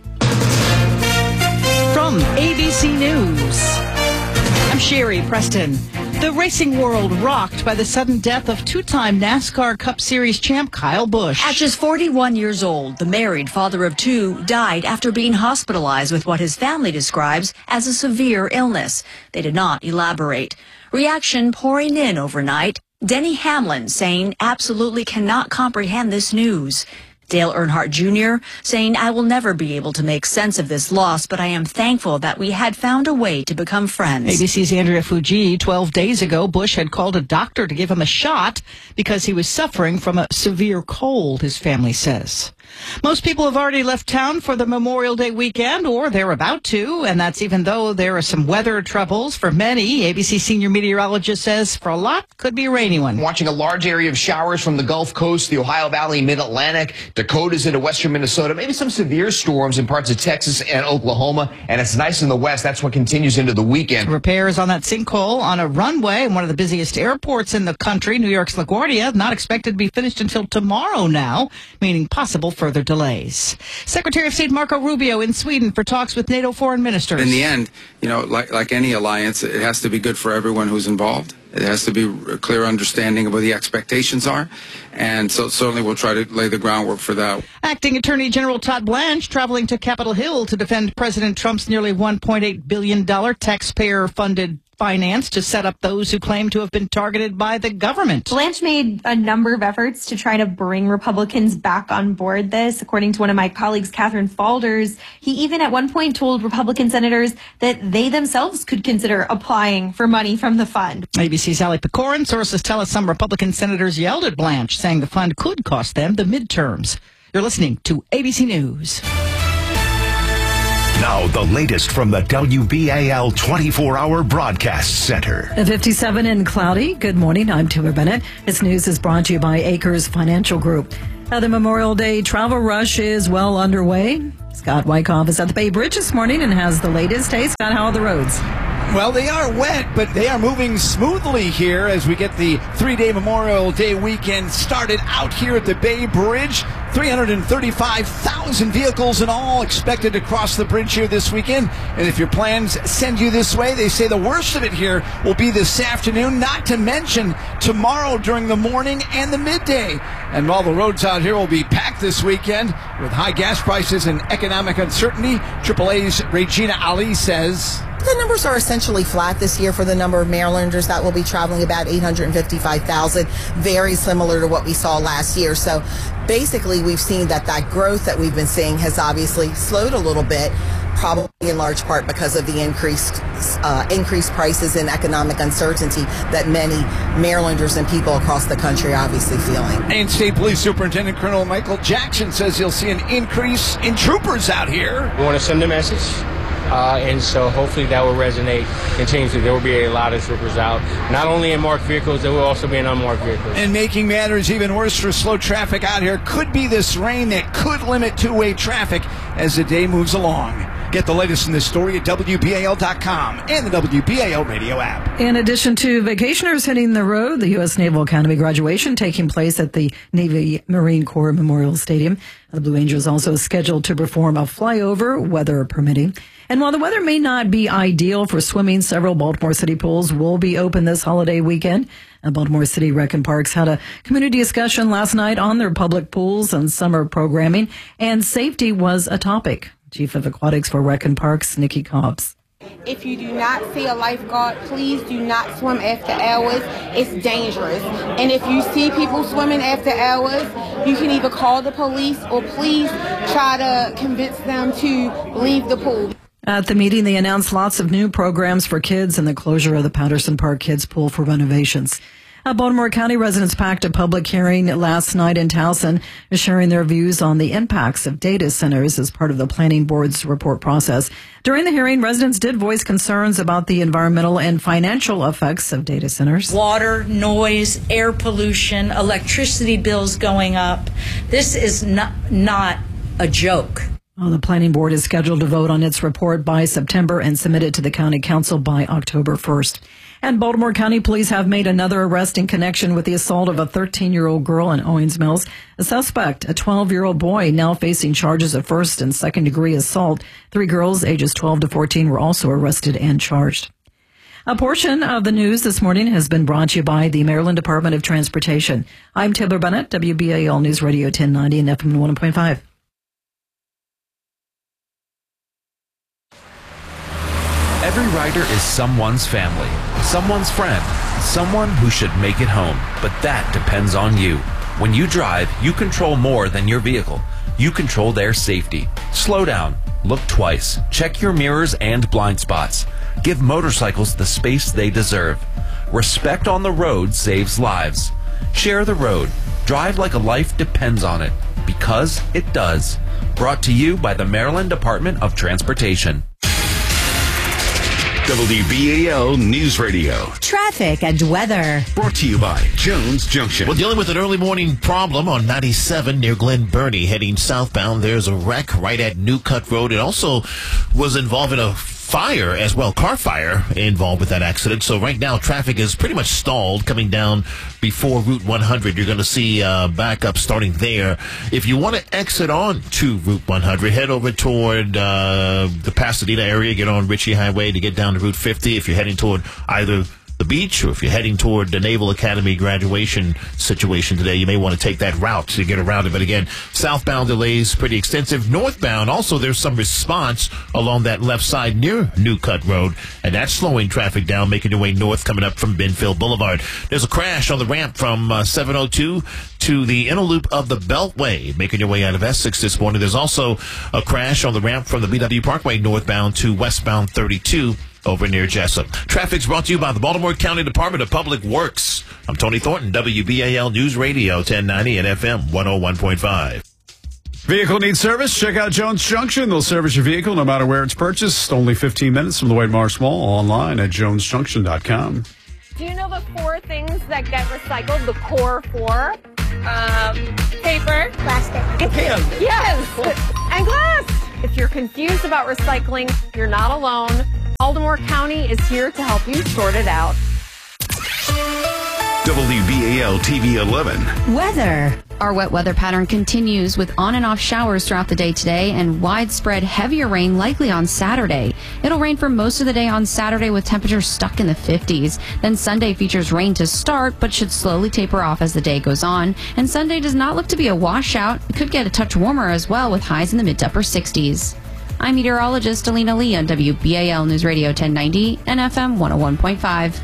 From A B C News, I'm Sherry Preston. The racing world rocked by the sudden death of two-time NASCAR Cup Series champ Kyle Busch. At just forty-one years old, the married father of two died after being hospitalized with what his family describes as a severe illness. They did not elaborate. Reaction pouring in overnight. Denny Hamlin saying absolutely cannot comprehend this news. Dale Earnhardt Junior saying, I will never be able to make sense of this loss, but I am thankful that we had found a way to become friends. A B C's Andrea Fuji, twelve days ago, Busch had called a doctor to give him a shot because he was suffering from a severe cold, his family says. Most people have already left town for the Memorial Day weekend, or they're about to, and that's even though there are some weather troubles for many. A B C senior meteorologist says for a lot, could be a rainy one. Watching a large area of showers from the Gulf Coast, the Ohio Valley, Mid-Atlantic, Dakotas into western Minnesota, maybe some severe storms in parts of Texas and Oklahoma, and it's nice in the west. That's what continues into the weekend. Repairs on that sinkhole on a runway in one of the busiest airports in the country, New York's LaGuardia, not expected to be finished until tomorrow now, meaning possible further delays. Secretary of State Marco Rubio in Sweden for talks with NATO foreign ministers. In the end, you know, like, like any alliance, it has to be good for everyone who's involved. It has to be a clear understanding of what the expectations are. And so certainly we'll try to lay the groundwork for that. Acting Attorney General Todd Blanche traveling to Capitol Hill to defend President Trump's nearly one point eight billion dollars taxpayer-funded finance to set up those who claim to have been targeted by the government. Blanche made a number of efforts to try to bring Republicans back on board this. According to one of my colleagues, Catherine Falders, he even at one point told Republican senators that they themselves could consider applying for money from the fund. A B C's Ali Pecorin. Sources tell us some Republican senators yelled at Blanche, saying the fund could cost them the midterms. You're listening to A B C News. Now, the latest from the W B A L twenty-four hour Broadcast Center. At fifty-seven and cloudy. Good morning. I'm Taylor Bennett. This news is brought to you by Acres Financial Group. Now, the Memorial Day travel rush is well underway. Scott Wyckoff is at the Bay Bridge this morning and has the latest. Hey, Scott, how are the roads? Well, they are wet, but they are moving smoothly here as we get the three-day Memorial Day weekend started out here at the Bay Bridge. three hundred thirty-five thousand vehicles in all expected to cross the bridge here this weekend. And if your plans send you this way, they say the worst of it here will be this afternoon, not to mention tomorrow during the morning and the midday. And while the roads out here will be packed this weekend with high gas prices and economic uncertainty, triple A's Regina Ali says... The numbers are essentially flat this year for the number of Marylanders that will be traveling, about eight hundred fifty-five thousand, very similar to what we saw last year. So basically, we've seen that that growth that we've been seeing has obviously slowed a little bit, probably in large part because of the increased uh, increased prices and economic uncertainty that many Marylanders and people across the country are obviously feeling. And State Police Superintendent Colonel Michael Jackson says you'll see an increase in troopers out here. We want to send a message. Uh, and so hopefully that will resonate continuously. There will be a lot of troopers out, not only in marked vehicles, there will also be in unmarked vehicles. And making matters even worse for slow traffic out here could be this rain that could limit two-way traffic as the day moves along. Get the latest in this story at W B A L dot com and the W B A L radio app. In addition to vacationers hitting the road, the U S Naval Academy graduation taking place at the Navy Marine Corps Memorial Stadium. The Blue Angels also scheduled to perform a flyover, weather permitting. And while the weather may not be ideal for swimming, several Baltimore City pools will be open this holiday weekend. And Baltimore City Rec and Parks had a community discussion last night on their public pools and summer programming, and safety was a topic. Chief of Aquatics for Rec and Parks, Nikki Cobbs. If you do not see a lifeguard, please do not swim after hours. It's dangerous. And if you see people swimming after hours, you can either call the police or please try to convince them to leave the pool. At the meeting, they announced lots of new programs for kids and the closure of the Patterson Park Kids Pool for renovations. Uh, Baltimore County residents packed a public hearing last night in Towson, sharing their views on the impacts of data centers as part of the planning board's report process. During the hearing, residents did voice concerns about the environmental and financial effects of data centers. Water, noise, air pollution, electricity bills going up. This is not, not a joke. Well, the planning board is scheduled to vote on its report by September and submit it to the county council by October first. And Baltimore County police have made another arrest in connection with the assault of a thirteen-year-old girl in Owings Mills. A suspect, a twelve-year-old boy, now facing charges of first and second-degree assault. Three girls, ages twelve to fourteen, were also arrested and charged. A portion of the news this morning has been brought to you by the Maryland Department of Transportation. I'm Taylor Bennett, W B A L News Radio ten ninety and F M one oh point five. Every rider is someone's family, someone's friend, someone who should make it home. But that depends on you. When you drive, you control more than your vehicle. You control their safety. Slow down. Look twice. Check your mirrors and blind spots. Give motorcycles the space they deserve. Respect on the road saves lives. Share the road. Drive like a life depends on it. Because it does. Brought to you by the Maryland Department of Transportation. W B A L News Radio. Traffic and weather. Brought to you by Jones Junction. We're dealing with an early morning problem on ninety-seven near Glen Burnie heading southbound. There's a wreck right at New Cut Road. It also was involved in a fire as well, car fire involved with that accident. So right now traffic is pretty much stalled coming down before Route one hundred. You're going to see uh, backup starting there. If you want to exit on to Route one hundred, head over toward uh, the Pasadena area, get on Ritchie Highway to get down to Route fifty. If you're heading toward either the beach, or if you're heading toward the Naval Academy graduation situation today, you may want to take that route to get around it. But again, southbound delays pretty extensive. Northbound, also there's some response along that left side near New Cut Road, and that's slowing traffic down, making your way north coming up from Benfield Boulevard. There's a crash on the ramp from uh, seven oh two to the inner loop of the Beltway, making your way out of Essex this morning. There's also a crash on the ramp from the B W Parkway northbound to westbound thirty-two over near Jessup. Traffic's brought to you by the Baltimore County Department of Public Works. I'm Tony Thornton, W B A L News Radio ten ninety and F M one oh one point five. Vehicle needs service? Check out Jones Junction. They'll service your vehicle no matter where it's purchased. Only fifteen minutes from the White Marsh Mall. Online at jones junction dot com. Do you know the four things that get recycled? The core four? Um, paper. Plastic. And can. Yes. And glass. If you're confused about recycling, you're not alone. Baltimore County is here to help you sort it out. W B A L T V eleven. Weather. Our wet weather pattern continues with on and off showers throughout the day today and widespread heavier rain likely on Saturday. It'll rain for most of the day on Saturday with temperatures stuck in the fifties. Then Sunday features rain to start but should slowly taper off as the day goes on. And Sunday does not look to be a washout. It could get a touch warmer as well with highs in the mid to upper sixties. I'm meteorologist Alina Lee on W B A L News Radio ten ninety and F M one oh one point five.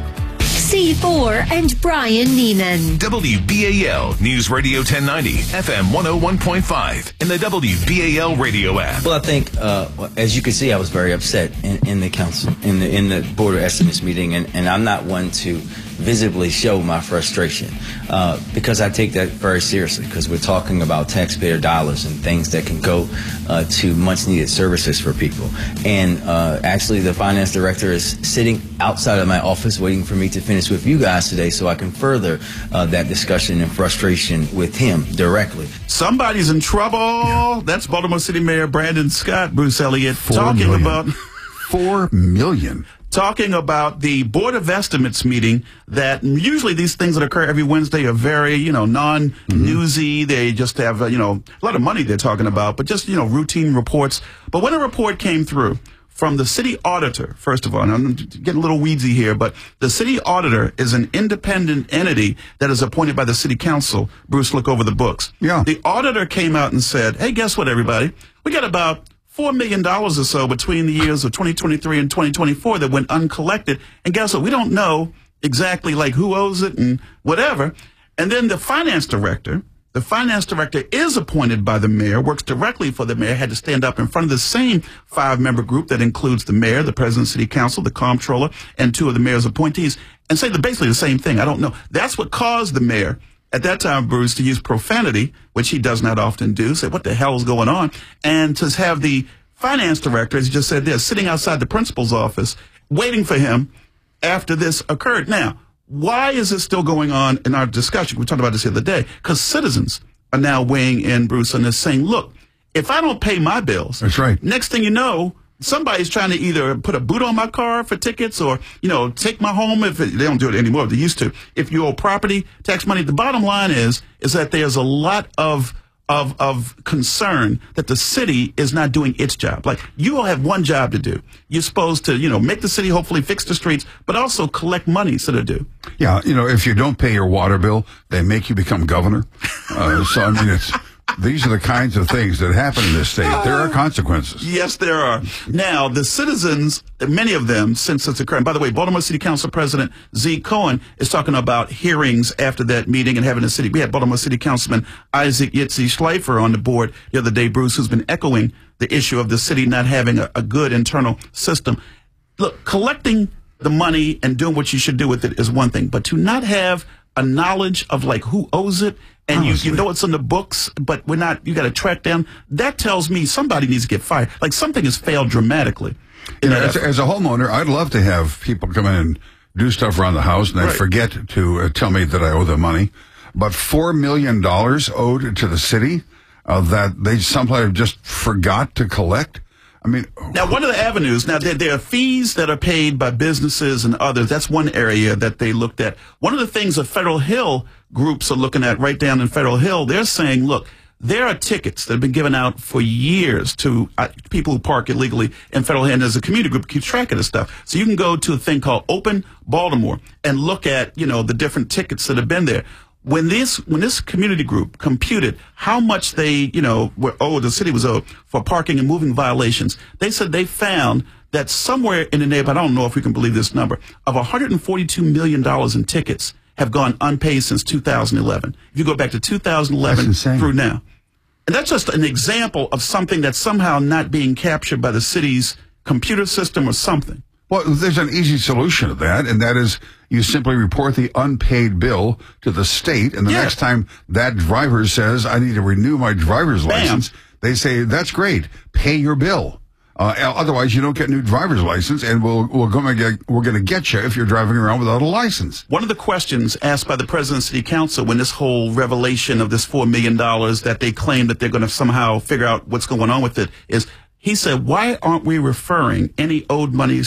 C four and Brian Neenan. W B A L News Radio ten ninety, F M one oh one point five, and the W B A L radio app. Well, I think, uh, as you can see, I was very upset in, in the council, in the in the Board of Estimates meeting, and, and I'm not one to visibly show my frustration uh, because I take that very seriously, because we're talking about taxpayer dollars and things that can go uh, to much needed services for people. And uh, actually the finance director is sitting outside of my office waiting for me to finish with you guys today so I can further uh, that discussion and frustration with him directly. Somebody's in trouble. Yeah. That's Baltimore City Mayor Brandon Scott, Bruce Elliott, Four talking million. about four million. Talking about the Board of Estimates meeting, that usually these things that occur every Wednesday are very, you know, non-newsy. Mm-hmm. They just have, uh, you know, a lot of money they're talking about, but just, you know, routine reports. But when a report came through from the city auditor, first of all, and I'm getting a little weedsy here, but the city auditor is an independent entity that is appointed by the city council. Bruce, look over the books. Yeah. The auditor came out and said, hey, guess what, everybody? We got about four million dollars or so between the years of twenty twenty-three and twenty twenty-four that went uncollected. And guess what? We don't know exactly like who owes it and whatever. And then the finance director, the finance director is appointed by the mayor, works directly for the mayor, had to stand up in front of the same five-member group that includes the mayor, the president of the city council, the comptroller, and two of the mayor's appointees, and say the, basically the same thing. I don't know. That's what caused the mayor at that time, Bruce, to use profanity, which he does not often do, say, what the hell is going on? And to have the finance director, as you just said there, sitting outside the principal's office, waiting for him after this occurred. Now, why is this still going on in our discussion? We talked about this the other day, because citizens are now weighing in, Bruce, on this, saying, look, if I don't pay my bills, that's right. Next thing you know, somebody's trying to either put a boot on my car for tickets or, you know, take my home if it, they don't do it anymore. They used to. If you owe property tax money, the bottom line is, is that there's a lot of, of, of concern that the city is not doing its job. Like, you all have one job to do. You're supposed to, you know, make the city hopefully fix the streets, but also collect money so they do. Yeah. You know, if you don't pay your water bill, they make you become governor. Uh, so, I mean, it's, these are the kinds of things that happen in this state. There are consequences. Yes, there are. Now, the citizens, many of them, since it's occurred, and by the way, Baltimore City Council President Z. Cohen is talking about hearings after that meeting and having a city. We had Baltimore City Councilman Isaac Yitzi Schleifer on the board the other day, Bruce, who's been echoing the issue of the city not having a, a good internal system. Look, collecting the money and doing what you should do with it is one thing, but to not have a knowledge of, like, who owes it, and you, you know it's in the books, but we're not, you got to track down. That tells me somebody needs to get fired. Like, something has failed dramatically. You know, as, as a homeowner, I'd love to have people come in and do stuff around the house, and they Right. forget to uh, tell me that I owe them money. But four million dollars owed to the city uh, that they somehow just forgot to collect. I mean, now, one of the avenues, now there, there are fees that are paid by businesses and others. That's one area that they looked at. One of the things that Federal Hill groups are looking at right down in Federal Hill, they're saying, look, There are tickets that have been given out for years to uh, people who park illegally in Federal Hill, and as a community group keep track of this stuff. So you can go to a thing called Open Baltimore and look at, you know, the different tickets that have been there. When this when this community group computed how much they, you know, were owed, the city was owed for parking and moving violations, they said they found that somewhere in the neighborhood, I don't know if we can believe this number, of one hundred forty-two million dollars in tickets have gone unpaid since two thousand eleven. If you go back to two thousand eleven through now. And that's just an example of something that's somehow not being captured by the city's computer system or something. Well, there's an easy solution to that, and that is you simply report the unpaid bill to the state, and the Yeah. next time that driver says, I need to renew my driver's Bam. license, they say, that's great, pay your bill. Uh, otherwise, you don't get a new driver's license, and we'll, we'll gonna get, we're going to get you if you're driving around without a license. One of the questions asked by the President of City Council when this whole revelation of this four million dollars that they claim that they're going to somehow figure out what's going on with it is, he said, why aren't we referring any owed monies